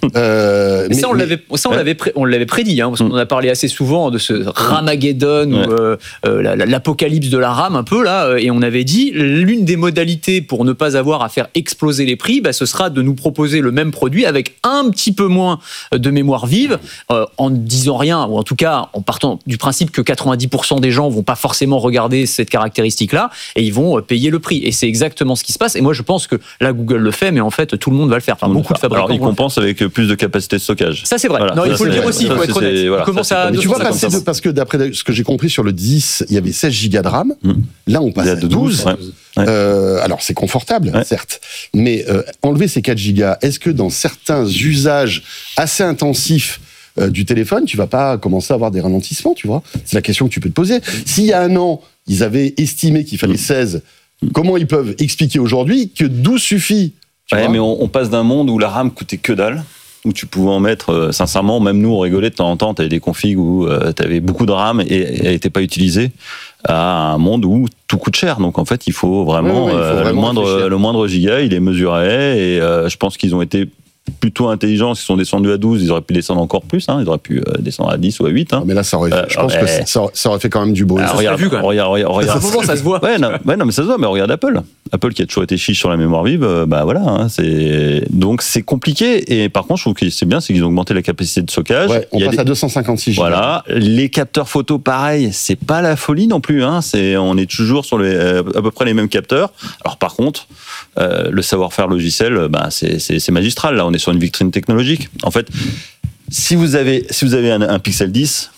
On l'avait prédit, parce qu'on en a parlé assez souvent de ce Ramageddon ou l'apocalypse de la RAM un peu là, et on avait dit l'une des modalités pour ne pas avoir à faire exploser les prix, ce sera de nous proposer le même produit avec un petit peu moins de mémoire vive, en ne disant rien, ou en tout cas en partant du principe que 90% des gens vont pas forcément regarder cette caractéristique-là, et ils vont payer le prix. Et c'est exactement ce qui se passe. Et moi, je pense que là, Google le fait, mais en fait, tout le monde va le faire. Enfin, beaucoup de fabricants.
Alors, ils compensent avec plus de capacité de stockage.
Ça, c'est vrai.
Voilà.
Non, il faut le dire aussi, il faut être honnête.
Voilà,
mais tu vois, parce que d'après ce que j'ai compris sur le 10, il y avait 16 gigas de RAM. Là, on passe à 12. Alors, c'est confortable, certes. Mais enlever ces 4 gigas, est-ce que dans certains usages assez intensifs du téléphone, tu vas pas commencer à avoir des ralentissements, tu vois? C'est la question que tu peux te poser. S'il y a un an, ils avaient estimé qu'il fallait 16, comment ils peuvent expliquer aujourd'hui que 12 suffit?
Mais on passe d'un monde où la RAM coûtait que dalle, où tu pouvais en mettre, sincèrement, même nous on rigolait de temps en temps, tu avais des configs où tu avais beaucoup de RAM et elle n'était pas utilisée, à un monde où tout coûte cher. Donc en fait, il faut vraiment, le moindre giga, il est mesuré, et je pense qu'ils ont été plutôt intelligents. Ils sont descendus à 12, ils auraient pu descendre encore plus, ils auraient pu descendre à 10 ou à 8.
Mais là, je pense que ça aurait fait quand même du bruit.
Regarde,
ça se voit.
Non, mais ça se voit, mais regarde Apple qui a toujours été chiche sur la mémoire vive, donc c'est compliqué. Et par contre, je trouve que c'est bien, c'est qu'ils ont augmenté la capacité de stockage.
On passe à 256 gigas.
Voilà, les capteurs photo, pareil, c'est pas la folie non plus. On est toujours sur à peu près les mêmes capteurs. Alors par contre, le savoir-faire logiciel, c'est magistral. Là, on est sur une vitrine technologique. En fait, si vous avez un Pixel 10,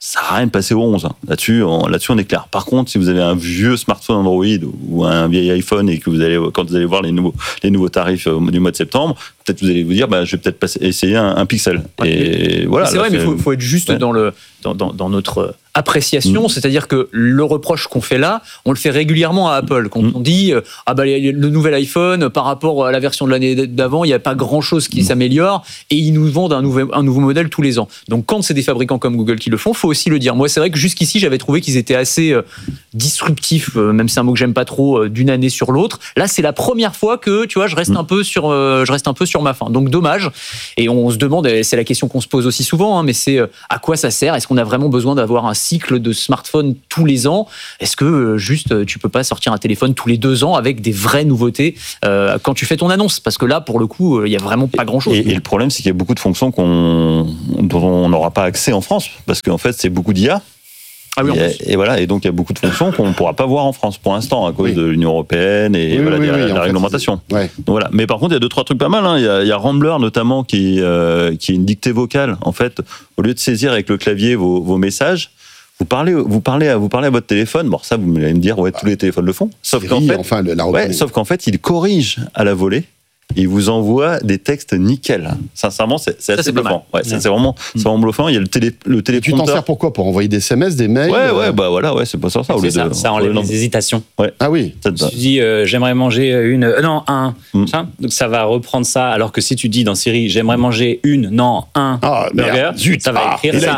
ça sert à rien de passer au 11. Là-dessus, on est clair. Par contre, si vous avez un vieux smartphone Android ou un vieil iPhone et que quand vous allez voir les nouveaux tarifs du mois de septembre, peut-être vous allez vous dire, je vais peut-être essayer un Pixel. Et voilà.
C'est vrai, mais il faut être juste dans notre appréciation, c'est-à-dire que le reproche qu'on fait là, on le fait régulièrement à Apple. Quand on dit le nouvel iPhone par rapport à la version de l'année d'avant, il n'y a pas grand-chose qui s'améliore et ils nous vendent un nouveau modèle tous les ans. Donc quand c'est des fabricants comme Google qui le font, faut aussi le dire. Moi, c'est vrai que jusqu'ici, j'avais trouvé qu'ils étaient assez disruptifs, même si c'est un mot que j'aime pas trop, d'une année sur l'autre. Là, c'est la première fois que, tu vois, je reste un peu sur ma faim. Donc dommage. Et on se demande, et c'est la question qu'on se pose aussi souvent, mais c'est à quoi ça sert ? Est-ce qu'on a vraiment besoin d'avoir un cycle de smartphone tous les ans? Est-ce que juste tu peux pas sortir un téléphone tous les 2 ans avec des vraies nouveautés quand tu fais ton annonce? Parce que là, pour le coup, il y a vraiment pas grand-chose.
Et le problème, c'est qu'il y a beaucoup de fonctions dont on n'aura pas accès en France, parce qu'en fait, c'est beaucoup d'IA.
Ah oui,
et voilà, et donc il y a beaucoup de fonctions qu'on ne pourra pas voir en France pour l'instant à cause de l'Union européenne et la réglementation. Donc voilà. Mais par contre, il y a 2-3 trucs pas mal. Il y a Rambler notamment qui est une dictée vocale. En fait, au lieu de saisir avec le clavier vos messages, vous parlez à votre téléphone. Bon, ça, vous allez me dire, tous les téléphones le font. Sauf qu'en fait, il corrige à la volée. Il vous envoie des textes nickel. Sincèrement, c'est assez bluffant. C'est vraiment bluffant. Il y a le téléprompteur.
Tu t'en sers pourquoi? Pour envoyer des SMS, des mails?
C'est pas ça.
Ça enlève les hésitations.
Ah oui.
Tu dis, j'aimerais manger un. Donc ça va reprendre ça. Alors que si tu dis dans Siri, j'aimerais manger un burger, ça va écrire ça.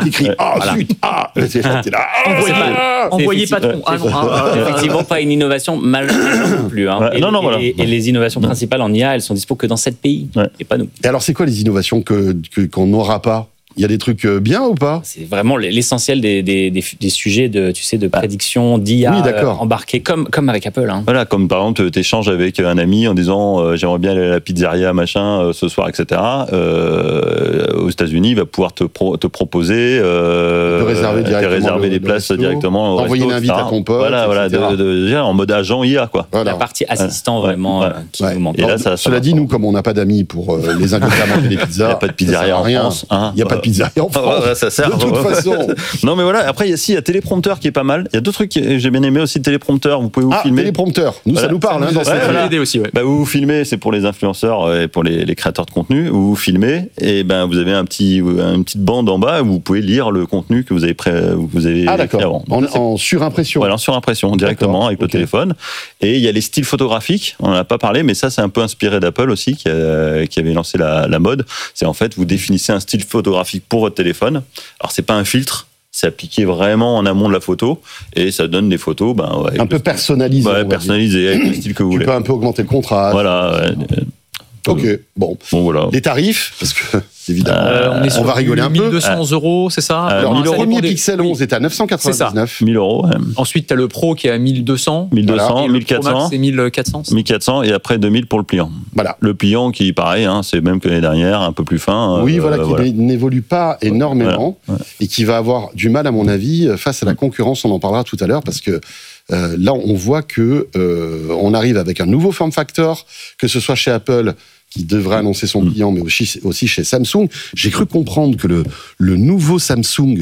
Envoyez patron.
Effectivement, pas une innovation majeure non plus. Et les innovations principales en IA, elles sont dispo que dans 7 pays, et pas nous.
Et alors, c'est quoi les innovations qu'on n'aura pas? Il y a des trucs bien ou pas?
C'est vraiment l'essentiel des sujets de prédiction, d'IA embarqués, comme avec Apple.
Voilà, comme par exemple, tu échanges avec un ami en disant j'aimerais bien aller à la pizzeria, ce soir, etc. Aux États-Unis, il va pouvoir te proposer de réserver des places directement.
Envoyer une invite à ton pote.
En mode agent IA, quoi.
La partie assistant vraiment qui nous manque.
Cela dit, nous, comme on n'a pas d'amis pour les inviter à manger des pizzas,
il n'y a pas de pizzeria en France.
Il n'y a pas de pizzeria en France.
Ça sert.
De toute façon.
Non, mais voilà. Après, il y a téléprompteur qui est pas mal. Il y a 2 trucs que j'ai bien aimé aussi. Téléprompteur, vous pouvez vous filmer.
Téléprompteur. Nous, ça nous parle. Dans cette
idée aussi.
Vous vous filmez, c'est pour les influenceurs et pour les créateurs de contenu. Vous vous filmez et vous avez une petite bande en bas où vous pouvez lire le contenu que vous avez écrit avant.
En surimpression.
Voilà, en surimpression directement avec le téléphone. Et il y a les styles photographiques. On n'en a pas parlé, mais ça, c'est un peu inspiré d'Apple aussi, qui avait lancé la mode. C'est en fait, vous définissez un style photographique pour votre téléphone. Alors, c'est pas un filtre. C'est appliqué vraiment en amont de la photo et ça donne des photos
un peu personnalisées.
Personnalisées avec le style que vous voulez.
Tu peux un peu augmenter le contraste.
Voilà.
Ok, bon voilà. Les tarifs, parce que évidemment, on va rigoler un peu.
1200 €, c'est ça?
Alors, le premier Pixel 11 est à 999.
1000 €.
Ensuite, tu as le Pro qui est à 1200.
1200, 1400.
C'est 1400.
1400 et après 2000 pour le pliant.
Voilà.
Le pliant qui, pareil, c'est même que l'année dernière, un peu plus fin.
Qui n'évolue pas énormément et qui va avoir du mal, à mon avis, face à la concurrence. On en parlera tout à l'heure parce que là, on voit que on arrive avec un nouveau form factor, que ce soit chez Apple, qui devrait annoncer son client, mais aussi chez Samsung. J'ai cru comprendre que le nouveau Samsung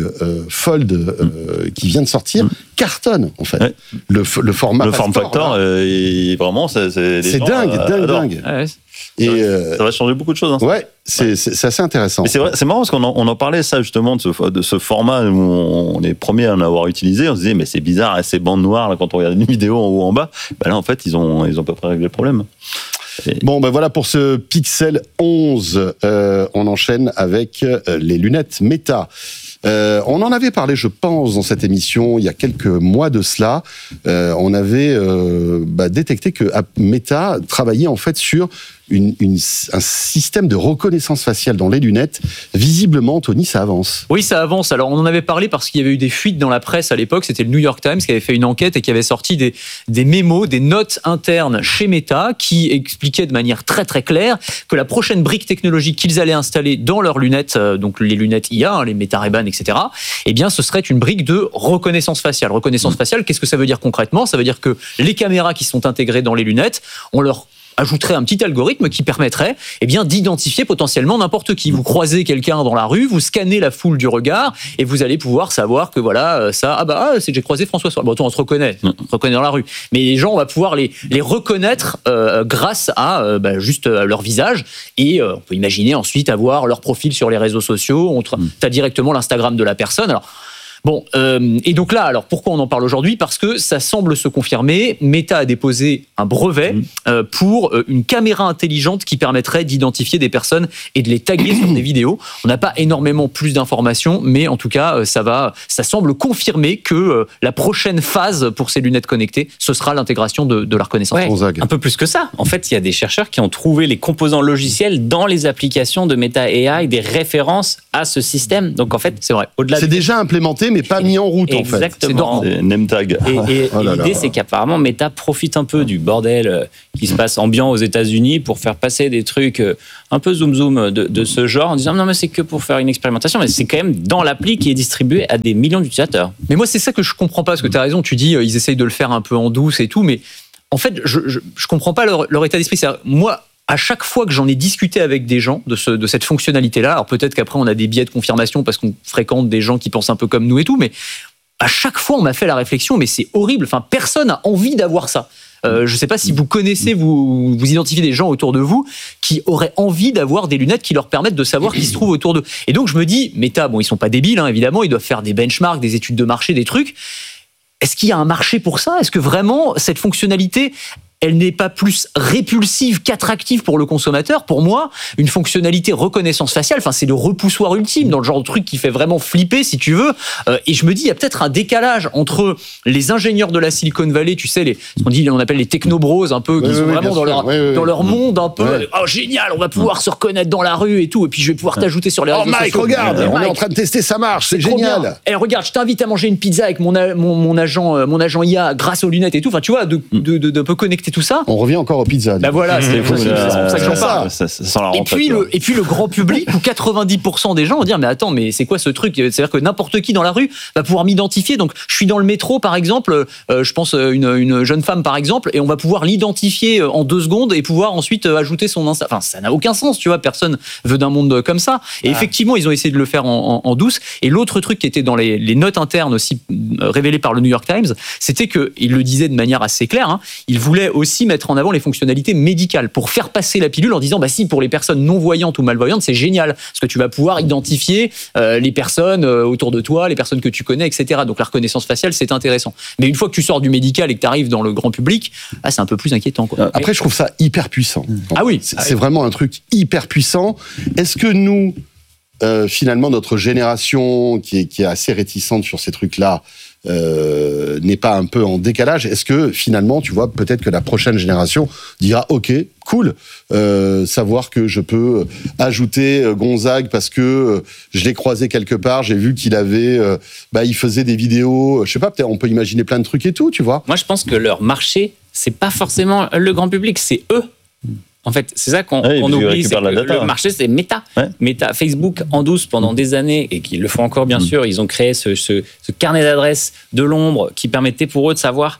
Fold qui vient de sortir cartonne, en fait.
Ouais.
Le format
form factor, vraiment, c'est
dingue.
Ouais. Et ça va changer beaucoup de choses.
Ouais, c'est assez intéressant.
Mais c'est marrant parce qu'on en parlait ça justement de ce format où on est premier à en avoir utilisé. On se disait mais c'est bizarre ces bandes noires là, quand on regarde une vidéo en haut en bas. Là en fait ils ont à peu près réglé le problème.
Bon, voilà pour ce Pixel 11. On enchaîne avec les lunettes Meta. On en avait parlé, je pense, dans cette émission il y a quelques mois de cela. On avait détecté que Meta travaillait en fait sur un système de reconnaissance faciale dans les lunettes. Visiblement, Tony, ça avance.
Oui, ça avance. Alors, on en avait parlé parce qu'il y avait eu des fuites dans la presse à l'époque. C'était le New York Times qui avait fait une enquête et qui avait sorti des mémos, des notes internes chez Meta qui expliquaient de manière très très claire que la prochaine brique technologique qu'ils allaient installer dans leurs lunettes, donc les lunettes IA, les Meta Ray-Ban, etc., eh bien, ce serait une brique de reconnaissance faciale. Reconnaissance faciale, qu'est-ce que ça veut dire concrètement? Ça veut dire que les caméras qui sont intégrées dans les lunettes, on leur ajouterait un petit algorithme qui permettrait d'identifier potentiellement n'importe qui. Vous croisez quelqu'un dans la rue, vous scannez la foule du regard et vous allez pouvoir savoir que j'ai croisé François Sorel. Bon, on se reconnaît dans la rue. Mais les gens, on va pouvoir les reconnaître grâce à juste leur visage et on peut imaginer ensuite avoir leur profil sur les réseaux sociaux. Tu as directement l'Instagram de la personne. Alors, bon, et donc là, alors pourquoi on en parle aujourd'hui ? Parce que ça semble se confirmer. Meta a déposé un brevet pour une caméra intelligente qui permettrait d'identifier des personnes et de les taguer sur des vidéos. On n'a pas énormément plus d'informations, mais en tout cas, ça semble confirmer que la prochaine phase pour ces lunettes connectées, ce sera l'intégration de la reconnaissance.
Ouais, un peu plus que ça. En fait, il y a des chercheurs qui ont trouvé les composants logiciels dans les applications de Meta AI, des références à ce système. Donc en fait, c'est vrai. Au-delà
c'est déjà implémenté, mais pas mis en route, en fait.
Exactement.
C'est name tag.
Et l'idée, c'est qu'apparemment, Meta profite un peu du bordel qui se passe ambiant aux États-Unis pour faire passer des trucs un peu zoom de ce genre en disant non, mais c'est que pour faire une expérimentation, mais c'est quand même dans l'appli qui est distribuée à des millions d'utilisateurs.
Mais moi, c'est ça que je comprends pas, parce que tu as raison, tu dis ils essayent de le faire un peu en douce et tout, mais en fait, je comprends pas leur état d'esprit. C'est-à-dire, moi, à chaque fois que j'en ai discuté avec des gens de cette fonctionnalité-là, alors peut-être qu'après on a des biais de confirmation parce qu'on fréquente des gens qui pensent un peu comme nous et tout, mais à chaque fois on m'a fait la réflexion, mais c'est horrible, enfin personne n'a envie d'avoir ça. Je ne sais pas si vous connaissez, vous identifiez des gens autour de vous qui auraient envie d'avoir des lunettes qui leur permettent de savoir qui se trouve autour d'eux. Et donc je me dis, Meta, bon ils sont pas débiles, évidemment, ils doivent faire des benchmarks, des études de marché, des trucs. Est-ce qu'il y a un marché pour ça ? Est-ce que vraiment cette fonctionnalité, elle n'est pas plus répulsive qu'attractive pour le consommateur? Pour moi, une fonctionnalité reconnaissance faciale, c'est le repoussoir ultime dans le genre de truc qui fait vraiment flipper, si tu veux. Et je me dis, il y a peut-être un décalage entre les ingénieurs de la Silicon Valley, tu sais, on appelle les technobros, un peu, qui sont vraiment dans leur monde, un peu. Oh, génial, on va pouvoir se reconnaître dans la rue et tout, et puis je vais pouvoir t'ajouter sur les réseaux sociaux.
Mike, regarde, on est en train de tester, ça marche, c'est génial.
Et regarde, je t'invite à manger une pizza avec mon agent IA grâce aux lunettes et tout. Enfin, tu vois, de peu connecter tout ça.
On revient encore aux pizzas.
Voilà, c'est pour ça que j'en parle. Et puis le grand public, où 90% des gens vont dire mais attends, mais c'est quoi ce truc ? C'est-à-dire que n'importe qui dans la rue va pouvoir m'identifier. Donc je suis dans le métro par exemple, je pense une jeune femme par exemple, et on va pouvoir l'identifier en 2 secondes et pouvoir ensuite ajouter son Insta. Enfin, ça n'a aucun sens, tu vois. Personne veut d'un monde comme ça. Et effectivement, ils ont essayé de le faire en douce. Et l'autre truc qui était dans les notes internes aussi révélées par le New York Times, c'était qu'il le disait de manière assez claire. Il voulait aussi mettre en avant les fonctionnalités médicales pour faire passer la pilule en disant si pour les personnes non-voyantes ou malvoyantes c'est génial parce que tu vas pouvoir identifier les personnes autour de toi, les personnes que tu connais, etc. Donc la reconnaissance faciale c'est intéressant. Mais une fois que tu sors du médical et que tu arrives dans le grand public, c'est un peu plus inquiétant, quoi.
Après je trouve ça hyper puissant.
Ah oui,
c'est vraiment un truc hyper puissant. Est-ce que nous finalement notre génération qui est assez réticente sur ces trucs-là n'est pas un peu en décalage? Est-ce que finalement, tu vois, peut-être que la prochaine génération dira ok, cool, savoir que je peux ajouter Gonzague parce que je l'ai croisé quelque part, j'ai vu qu'il avait, il faisait des vidéos, je sais pas, peut-être on peut imaginer plein de trucs et tout, tu vois.
Moi, je pense que leur marché, c'est pas forcément le grand public, c'est eux. En fait, c'est ça qu'on oublie, c'est que le marché, c'est Meta. Ouais. Meta, Facebook, en douce, pendant des années, et qu'ils le font encore, bien sûr, ils ont créé ce carnet d'adresses de l'ombre qui permettait pour eux de savoir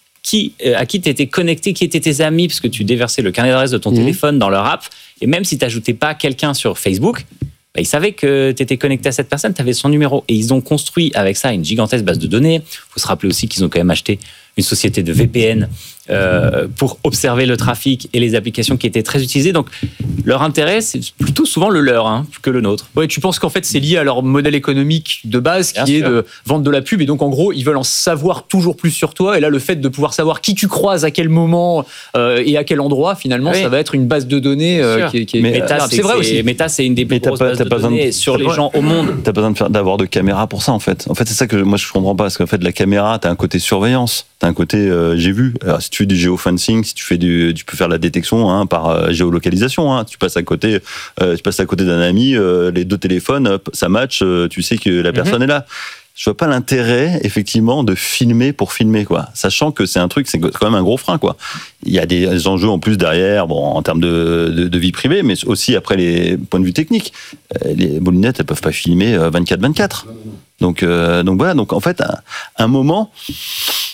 à qui tu étais connecté, qui étaient tes amis, parce que tu déversais le carnet d'adresses de ton téléphone dans leur app, et même si tu n'ajoutais pas quelqu'un sur Facebook, ils savaient que tu étais connecté à cette personne, tu avais son numéro. Et ils ont construit avec ça une gigantesque base de données. Il faut se rappeler aussi qu'ils ont quand même acheté une société de VPN pour observer le trafic et les applications qui étaient très utilisées. Donc, leur intérêt, c'est plutôt souvent le leur que le nôtre.
Ouais, tu penses qu'en fait, c'est lié à leur modèle économique de base qui est de vendre de la pub. Et donc, en gros, ils veulent en savoir toujours plus sur toi. Et là, le fait de pouvoir savoir qui tu croises, à quel moment et à quel endroit, finalement, ça va être une base de données qui est...
Meta, c'est vrai aussi. Meta, c'est une des plus grosses bases de données sur les gens au monde.
T'as pas besoin d'avoir de caméra pour ça, en fait. En fait, c'est ça que moi, je comprends pas. Parce qu'en fait, la caméra, t'as un côté surveillance. T'as un côté, j'ai vu. Alors, si tu fais du géofencing, si tu fais tu peux faire la détection par géolocalisation. Tu passes à côté d'un ami, les 2 téléphones, ça match, tu sais que la personne est là. Je vois pas l'intérêt, effectivement, de filmer pour filmer, quoi. Sachant que c'est un truc, c'est quand même un gros frein, quoi. Il y a des enjeux en plus derrière, en termes de vie privée, mais aussi après les points de vue techniques. Les lunettes, elles peuvent pas filmer 24/24. Donc voilà. Donc en fait, à un moment,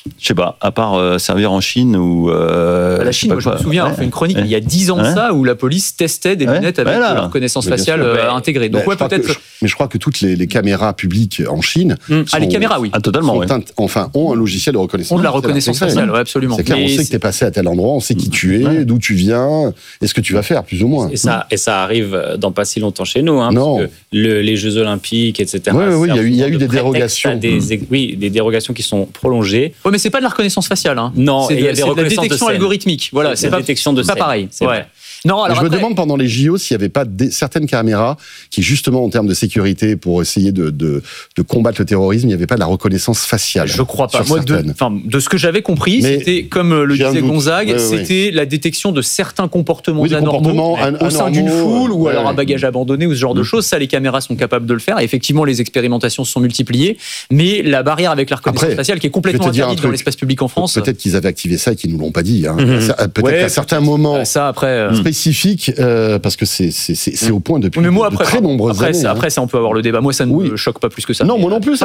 Je sais pas, à part servir en Chine ou...
la Chine, moi je me souviens, on fait une chronique il y a 10 ans de ça, où la police testait des lunettes avec la reconnaissance faciale intégrée. Donc peut-être...
Mais je crois que toutes les caméras publiques en Chine...
les caméras, oui.
Totalement, ont un logiciel de reconnaissance.
Ont de la reconnaissance faciale, absolument.
C'est clair, on sait que tu es passé à tel endroit, on sait qui tu es, d'où tu viens, et ce que tu vas faire, plus ou moins.
Et ça arrive dans pas si longtemps chez nous, parce que les Jeux Olympiques, etc.
Oui, il y a eu des dérogations.
Des dérogations qui sont prolongées.
Oui, mais c'est pas de la reconnaissance faciale.
Non,
c'est de la détection algorithmique. Voilà, c'est
pas détection de
pas pareil.
C'est vrai.
Non, alors
je me demande pendant les JO s'il n'y avait pas certaines caméras qui, justement, en termes de sécurité, pour essayer de combattre le terrorisme, il n'y avait pas de la reconnaissance faciale.
Je crois pas. Moi, de ce que j'avais compris, c'était, comme le disait Gonzague, c'était la détection de certains comportements anormaux au sein d'une foule ou alors un bagage abandonné ou ce genre de choses. Ça, les caméras sont capables de le faire. Et effectivement, les expérimentations se sont multipliées. Mais la barrière avec la reconnaissance faciale, qui est complètement interdite dans l'espace public en France.
Peut-être qu'ils avaient activé ça et qu'ils ne nous l'ont pas dit. Peut-être qu'à certains moments.
Ça, après.
Spécifique, parce que c'est au point depuis de très nombreuses années.
Après, ça, on peut avoir le débat. Moi, ça ne me choque pas plus que ça.
Non, moi non plus.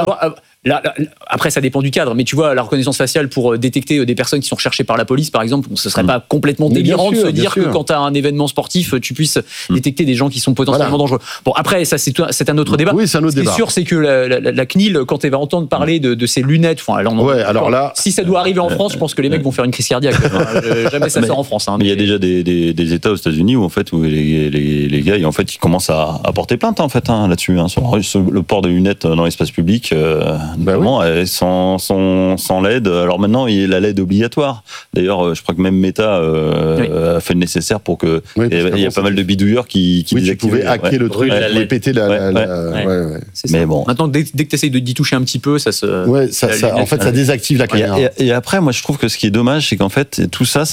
Après, ça dépend du cadre. Mais tu vois, la reconnaissance faciale pour détecter des personnes qui sont recherchées par la police, par exemple, ce serait pas complètement délirant de se dire que quand tu as un événement sportif, tu puisses détecter des gens qui sont potentiellement dangereux. Bon, après, ça, c'est un autre débat.
Oui, c'est un autre débat.
Ce qui est sûr, c'est que la CNIL, quand elle va entendre parler de ces lunettes,
alors là,
si ça doit arriver en France, je pense que les mecs vont faire une crise cardiaque. Jamais ça sort en France.
Mais il y a déjà des États aux États-Unis où les gars ils commencent à porter plainte là-dessus, sur le port de lunettes dans l'espace public, notamment sans LED. Alors maintenant il y a la LED obligatoire. D'ailleurs je crois que même Meta a fait le nécessaire pour que il y a pas mal de bidouilleurs qui
pouvaient hacker le truc, péter
mais bon,
maintenant dès que tu essayes d'y toucher un petit peu, ça se
en fait ça désactive la caméra.
Et après moi je trouve que ce qui est dommage, c'est qu'en fait tout ça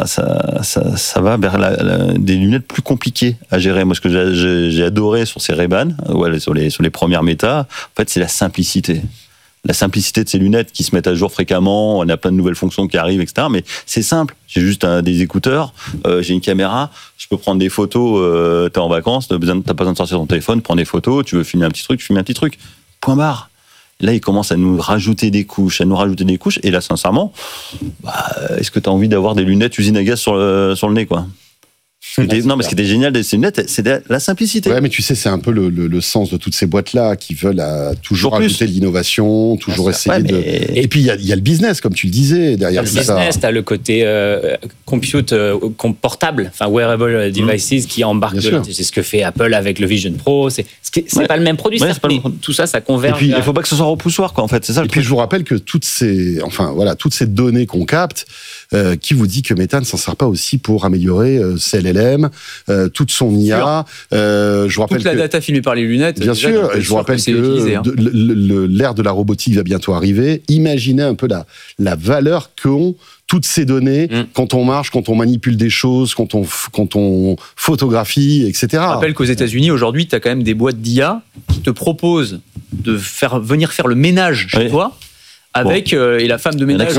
va vers des lunettes plus compliquées à gérer. Moi, ce que j'ai adoré sur ces Ray-Ban, sur les premières méta, en fait, c'est la simplicité. La simplicité de ces lunettes qui se mettent à jour fréquemment, on a plein de nouvelles fonctions qui arrivent, etc. Mais c'est simple. J'ai juste des écouteurs, j'ai une caméra, je peux prendre des photos, t'es en vacances, t'as pas besoin de sortir ton téléphone, prends des photos, tu veux filmer un petit truc, tu filmes un petit truc. Point barre. Là, ils commencent à nous rajouter des couches, et là, sincèrement, est-ce que tu as envie d'avoir des lunettes usine à gaz sur le nez, quoi? Non, mais ce qui était génial de ces lunettes, c'est la simplicité.
Ouais, mais tu sais, c'est un peu le sens de toutes ces boîtes-là qui veulent toujours ajouter de l'innovation, toujours essayer de. Et puis, il y a le business, comme tu le disais, derrière tout ça.
Le business, tu as le côté compute portable, wearable devices qui embarquent. C'est ce que fait Apple avec le Vision Pro. C'est pas le même produit, mais tout ça converge.
Et puis, il ne faut pas que ce soit repoussoir, quoi, en fait. C'est ça le truc.
Et puis, je vous rappelle que toutes ces données qu'on capte, qui vous dit que Meta ne s'en sert pas aussi pour améliorer ses LLM, toute son IA. Je vous rappelle
toute la data filmée par les lunettes.
Bien sûr, je vous rappelle que l'ère de la robotique va bientôt arriver. Imaginez un peu la valeur qu'ont toutes ces données quand on marche, quand on manipule des choses, quand on photographie, etc.
Je rappelle qu'aux États-Unis, aujourd'hui, tu as quand même des boîtes d'IA qui te proposent de venir faire le ménage chez toi. Et la femme de ménage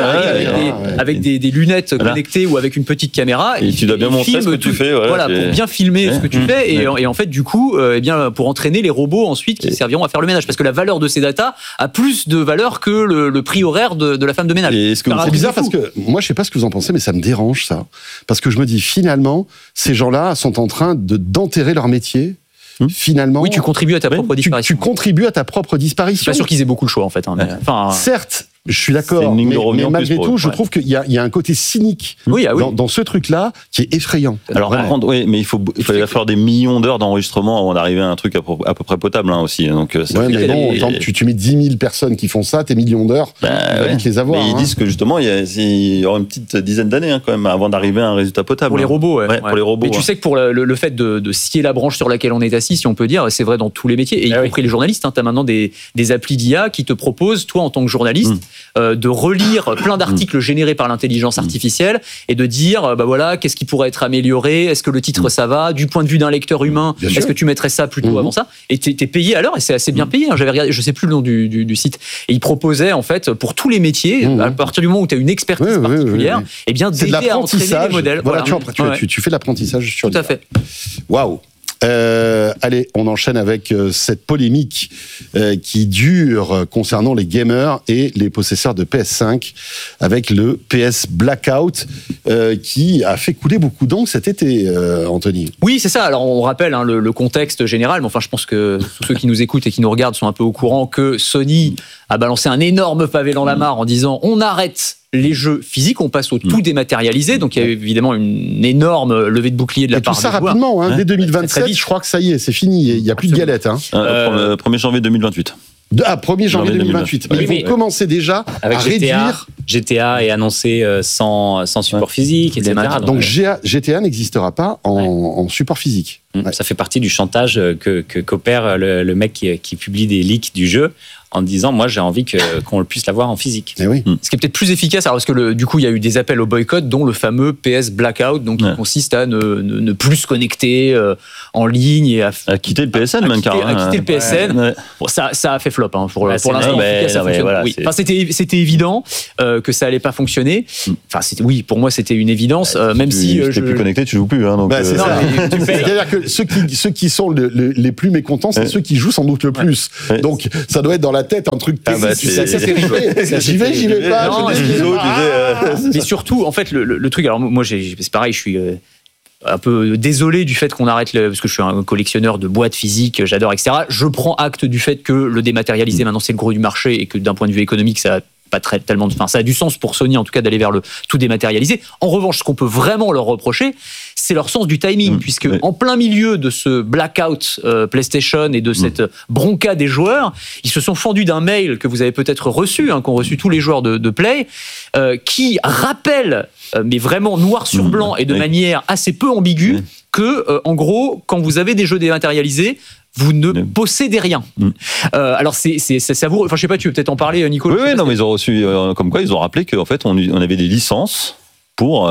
avec des lunettes connectées ou avec une petite caméra
et tu dois bien montrer ce que tu fais
pour bien filmer ce que tu fais et en fait du coup pour entraîner les robots ensuite qui serviront à faire le ménage, parce que la valeur de ces datas a plus de valeur que le prix horaire de la femme de ménage.
C'est bizarre parce que moi je sais pas ce que vous en pensez, mais ça me dérange ça, parce que je me dis finalement ces gens-là sont en train d'enterrer leur métier. Finalement,
oui, tu contribues à ta propre disparition.
Tu contribues à ta propre disparition.
Je suis pas sûr qu'ils aient beaucoup le choix en fait.
Certes, je suis d'accord, mais malgré tout, je trouve qu'il y a un côté cynique dans ce truc-là qui est effrayant.
Alors, par contre, mais il va falloir des millions d'heures d'enregistrement avant d'arriver à un truc à peu près potable aussi. Donc,
mais bon, tu mets 10 000 personnes qui font ça, tes millions d'heures, tu vas vite les avoir.
Mais ils disent que justement, il y aura une petite dizaine d'années quand même avant d'arriver à un résultat potable.
Pour les robots,
pour les robots.
Mais tu sais que pour le fait de scier la branche sur laquelle on est assis, si on peut dire, c'est vrai dans tous les métiers, et y compris les journalistes. Tu as maintenant des applis d'IA qui te proposent, toi en tant que journaliste, de relire plein d'articles générés par l'intelligence artificielle et de dire qu'est-ce qui pourrait être amélioré, est-ce que le titre ça va, du point de vue d'un lecteur humain, est-ce que tu mettrais ça plutôt avant ça, et t'es payé à l'heure, et c'est assez bien payé. J'avais regardé, je sais plus le nom du site, et il proposait en fait pour tous les métiers, à partir du moment où tu as une expertise particulière, et bien d'aider à entraîner les modèles.
Voilà, tu fais de l'apprentissage sur
tout à fait.
Waouh. Allez, on enchaîne avec cette polémique qui dure concernant les gamers et les possesseurs de PS5 avec le PS Blackout qui a fait couler beaucoup d'encre cet été, Anthony.
Oui, c'est ça. Alors on rappelle le contexte général, mais enfin je pense que tous ceux qui nous écoutent et qui nous regardent sont un peu au courant que Sony a balancé un énorme pavé dans la mare en disant on arrête les jeux physiques, on passe au tout dématérialisé. Donc il y a évidemment une énorme levée de bouclier de la part des joueurs.
Et tout ça rapidement, dès 2027, je crois que ça y est, c'est fini, il n'y a plus de galette.
1er janvier 2028.
1er janvier 2028. Mais ils vont commencer déjà à réduire...
GTA est annoncé sans support physique, etc.
Donc GTA n'existera pas en support physique.
Ça fait partie du chantage qu'opère le mec qui publie des leaks du jeu en disant moi j'ai envie qu'on puisse l'avoir en physique.
Ce qui est peut-être plus efficace, alors parce que du coup il y a eu des appels au boycott, dont le fameux PS Blackout, donc qui consiste à ne plus se connecter en ligne et à
quitter le PSN même carrément.
À quitter le PSN. Bon, ça a fait flop pour l'instant. Enfin, c'était évident que ça allait pas fonctionner. Enfin pour moi c'était une évidence, même si
tu n'es plus connecté, tu joues plus.
C'est-à-dire que ceux qui sont les plus mécontents, c'est ceux qui jouent sans doute le plus. Donc ça doit être dans la tête un truc j'y vais pas.
Mais surtout en fait le truc, alors moi c'est pareil, je suis un peu désolé du fait qu'on arrête parce que je suis un collectionneur de boîtes physiques, j'adore, etc. Je prends acte du fait que le dématérialisé maintenant c'est le gros du marché et que d'un point de vue économique ça a du sens pour Sony en tout cas d'aller vers le tout dématérialisé. En revanche, ce qu'on peut vraiment leur reprocher, c'est leur sens du timing, puisque en plein milieu de ce blackout PlayStation et de cette bronca des joueurs, ils se sont fendus d'un mail que vous avez peut-être reçu, qu'ont reçu tous les joueurs de Play, qui rappelle, mais vraiment noir sur blanc et de manière assez peu ambiguë, que en gros, quand vous avez des jeux dématérialisés, vous ne possédez rien. Alors c'est savoureux. Enfin, je sais pas, tu veux peut-être en parler, Nico.
Oui, non, mais ils ont reçu, comme quoi ils ont rappelé qu'en fait on avait des licences pour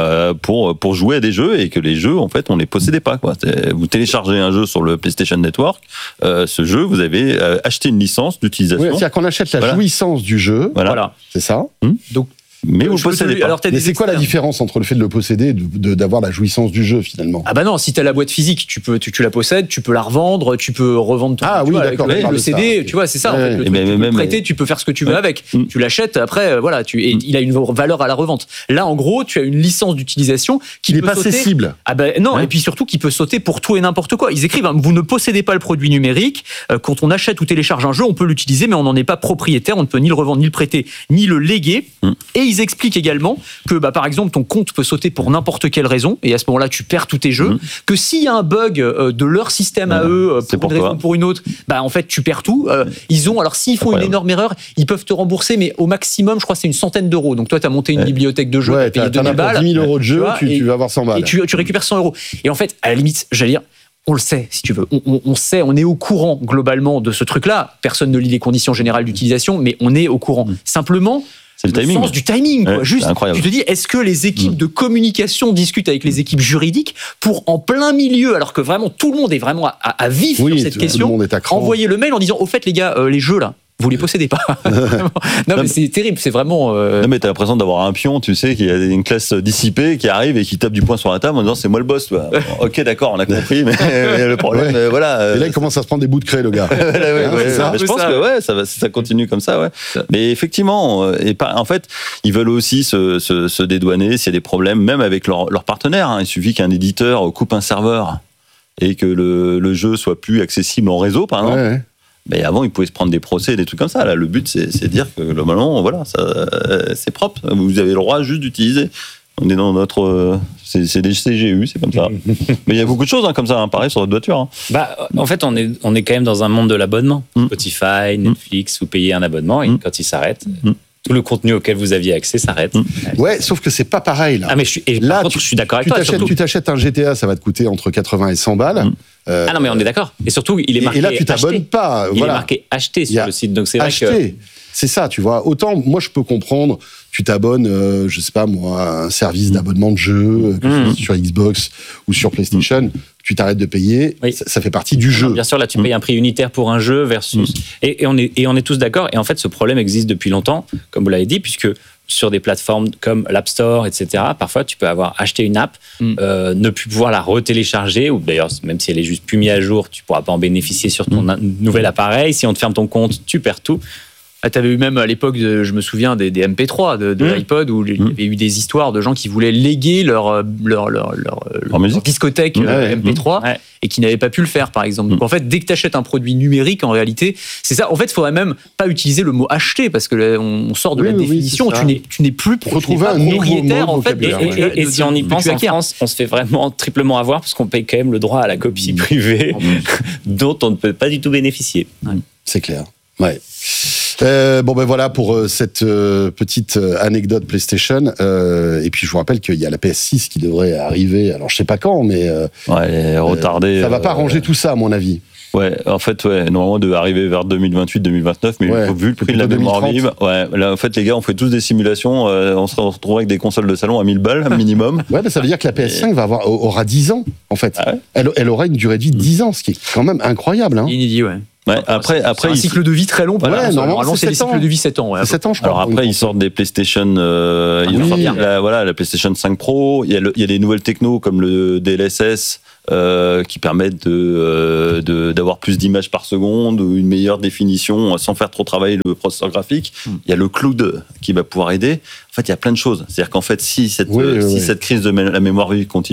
jouer à des jeux et que les jeux en fait on les possédait pas, quoi. Vous téléchargez un jeu sur le PlayStation Network, ce jeu vous avez acheté une licence d'utilisation.
C'est-à-dire qu'on achète la jouissance du jeu.
Voilà.
C'est ça.
Donc
mais vous possédez pas.
Mais c'est quoi la différence entre le fait de le posséder et d'avoir la jouissance du jeu finalement?
Ah bah non, si t'as la boîte physique, tu la possèdes, tu peux la revendre, tu peux revendre ton le CD, tu vois, c'est ça. En fait, tu peux prêter, tu peux faire ce que tu veux avec. Tu l'achètes après, voilà, il a une valeur à la revente. Là, en gros, tu as une licence d'utilisation qui
n'est
peut
pas
sauter.
cessible.
Ah bah non, et puis surtout qui peut sauter pour tout et n'importe quoi. Ils écrivent, vous ne possédez pas le produit numérique. Quand on achète ou télécharge un jeu, on peut l'utiliser, mais on n'en est pas propriétaire. On ne peut ni le revendre, ni le prêter, ni le léguer. Et ils expliquent également que par exemple ton compte peut sauter pour n'importe quelle raison et à ce moment-là tu perds tous tes jeux, que s'il y a un bug de leur système à eux pour une raison ou pour une autre, en fait tu perds tout. Ils ont, alors s'ils font une énorme erreur, ils peuvent te rembourser, mais au maximum je crois c'est une centaine d'euros. Donc toi tu as monté une bibliothèque de jeux, tu as payé 2000 balles,
10 000 euros de jeu, tu vas avoir 100 balles
et tu récupères 100 euros. Et en fait à la limite j'allais dire, on le sait, si tu veux. On sait, on est au courant globalement de ce truc-là. Personne ne lit les conditions générales d'utilisation, mais on est au courant. Simplement,
c'est le
sens du timing, quoi. Juste,
incroyable.
Tu te dis, est-ce que les équipes de communication discutent avec les équipes juridiques pour, en plein milieu, alors que vraiment tout le monde est vraiment à vif sur cette question, envoyer le mail en disant, au fait les gars, les jeux là, vous les possédez pas. Non mais c'est terrible, c'est vraiment...
Non mais t'as l'impression d'avoir un pion, tu sais, qui a une classe dissipée qui arrive et qui tape du poing sur la table en disant c'est moi le boss, toi. Ok d'accord, on a compris, mais le problème, voilà.
Et là il commence à se prendre des bouts de craie, le gars.
Je pense que ça continue comme ça, Mais effectivement, en fait, ils veulent aussi se dédouaner s'il y a des problèmes, même avec leurs partenaires. Il suffit qu'un éditeur coupe un serveur et que le jeu soit plus accessible en réseau, par exemple. Mais avant, ils pouvaient se prendre des procès, des trucs comme ça. Là, le but, c'est de dire que globalement, voilà, c'est propre. Vous avez le droit juste d'utiliser. On est dans notre... c'est des CGU, c'est comme ça. Mais il y a beaucoup de choses comme ça, pareil sur votre voiture.
En fait, on est quand même dans un monde de l'abonnement. Spotify, Netflix, vous payez un abonnement et quand il s'arrête... Tout le contenu auquel vous aviez accès s'arrête.
Ouais, sauf que c'est pas pareil là.
Ah mais je suis d'accord avec toi.
Tu t'achètes un GTA, ça va te coûter entre 80 et 100 balles.
Ah non mais on est d'accord. Et surtout, il est marqué.
Et là, tu t'abonnes pas.
Il est marqué acheter sur le site. Donc c'est vrai
que. C'est ça, tu vois. Autant, moi, je peux comprendre, tu t'abonnes, je sais pas moi, à un service d'abonnement de jeu, sur Xbox ou sur PlayStation, tu t'arrêtes de payer, ça fait partie du jeu.
Bien sûr, là, tu payes un prix unitaire pour un jeu versus... Et on est tous d'accord. Et en fait, ce problème existe depuis longtemps, comme vous l'avez dit, puisque sur des plateformes comme l'App Store, etc. Parfois, tu peux avoir acheté une app, ne plus pouvoir la retélécharger, ou d'ailleurs, même si elle est juste plus mise à jour, tu ne pourras pas en bénéficier sur ton nouvel appareil. Si on te ferme ton compte, tu perds tout.
Tu avais eu même à l'époque, je me souviens, des MP3 de l'iPod, où il y avait eu des histoires de gens qui voulaient léguer leur discothèque MP3 et qui n'avaient pas pu le faire, par exemple. Donc en fait, dès que tu achètes un produit numérique, en réalité, c'est ça. En fait, il faudrait même pas utiliser le mot acheter, parce que là, on sort de la définition. Tu n'es plus propriétaire, en fait.
Et si on y pense, en France, on se fait vraiment triplement avoir, parce qu'on paye quand même le droit à la copie privée, dont on ne peut pas du tout bénéficier.
C'est clair. Ouais. Bon ben voilà pour cette petite anecdote PlayStation. Et puis je vous rappelle qu'il y a la PS6 qui devrait arriver. Alors je sais pas quand, mais
elle est retardée.
Ça va pas arranger tout ça, à mon avis.
Ouais, en fait, normalement, devait arriver vers 2028-2029, mais vu le prix de la mémoire vive, là, en fait, les gars, on fait tous des simulations, on se retrouve avec des consoles de salon à 1000 balles, minimum.
Ouais, ça veut dire que la PS5 aura 10 ans, en fait. Ah ouais, elle aura une durée de vie de 10 ans, ce qui est quand même incroyable, hein.
Inédit, ouais.
Ouais, après,
un cycle de vie très long.
Normalement,
c'est des cycles de vie 7 ans. Ouais,
7 ans, je crois.
Alors après, ils sortent des PlayStation. La PlayStation 5 Pro. Il y a des nouvelles technos comme le DLSS qui permettent d'avoir plus d'images par seconde ou une meilleure définition sans faire trop travailler le processeur graphique. Il y a le cloud qui va pouvoir aider. En fait, il y a plein de choses. C'est-à-dire qu'en fait, si cette crise de la mémoire vive continue,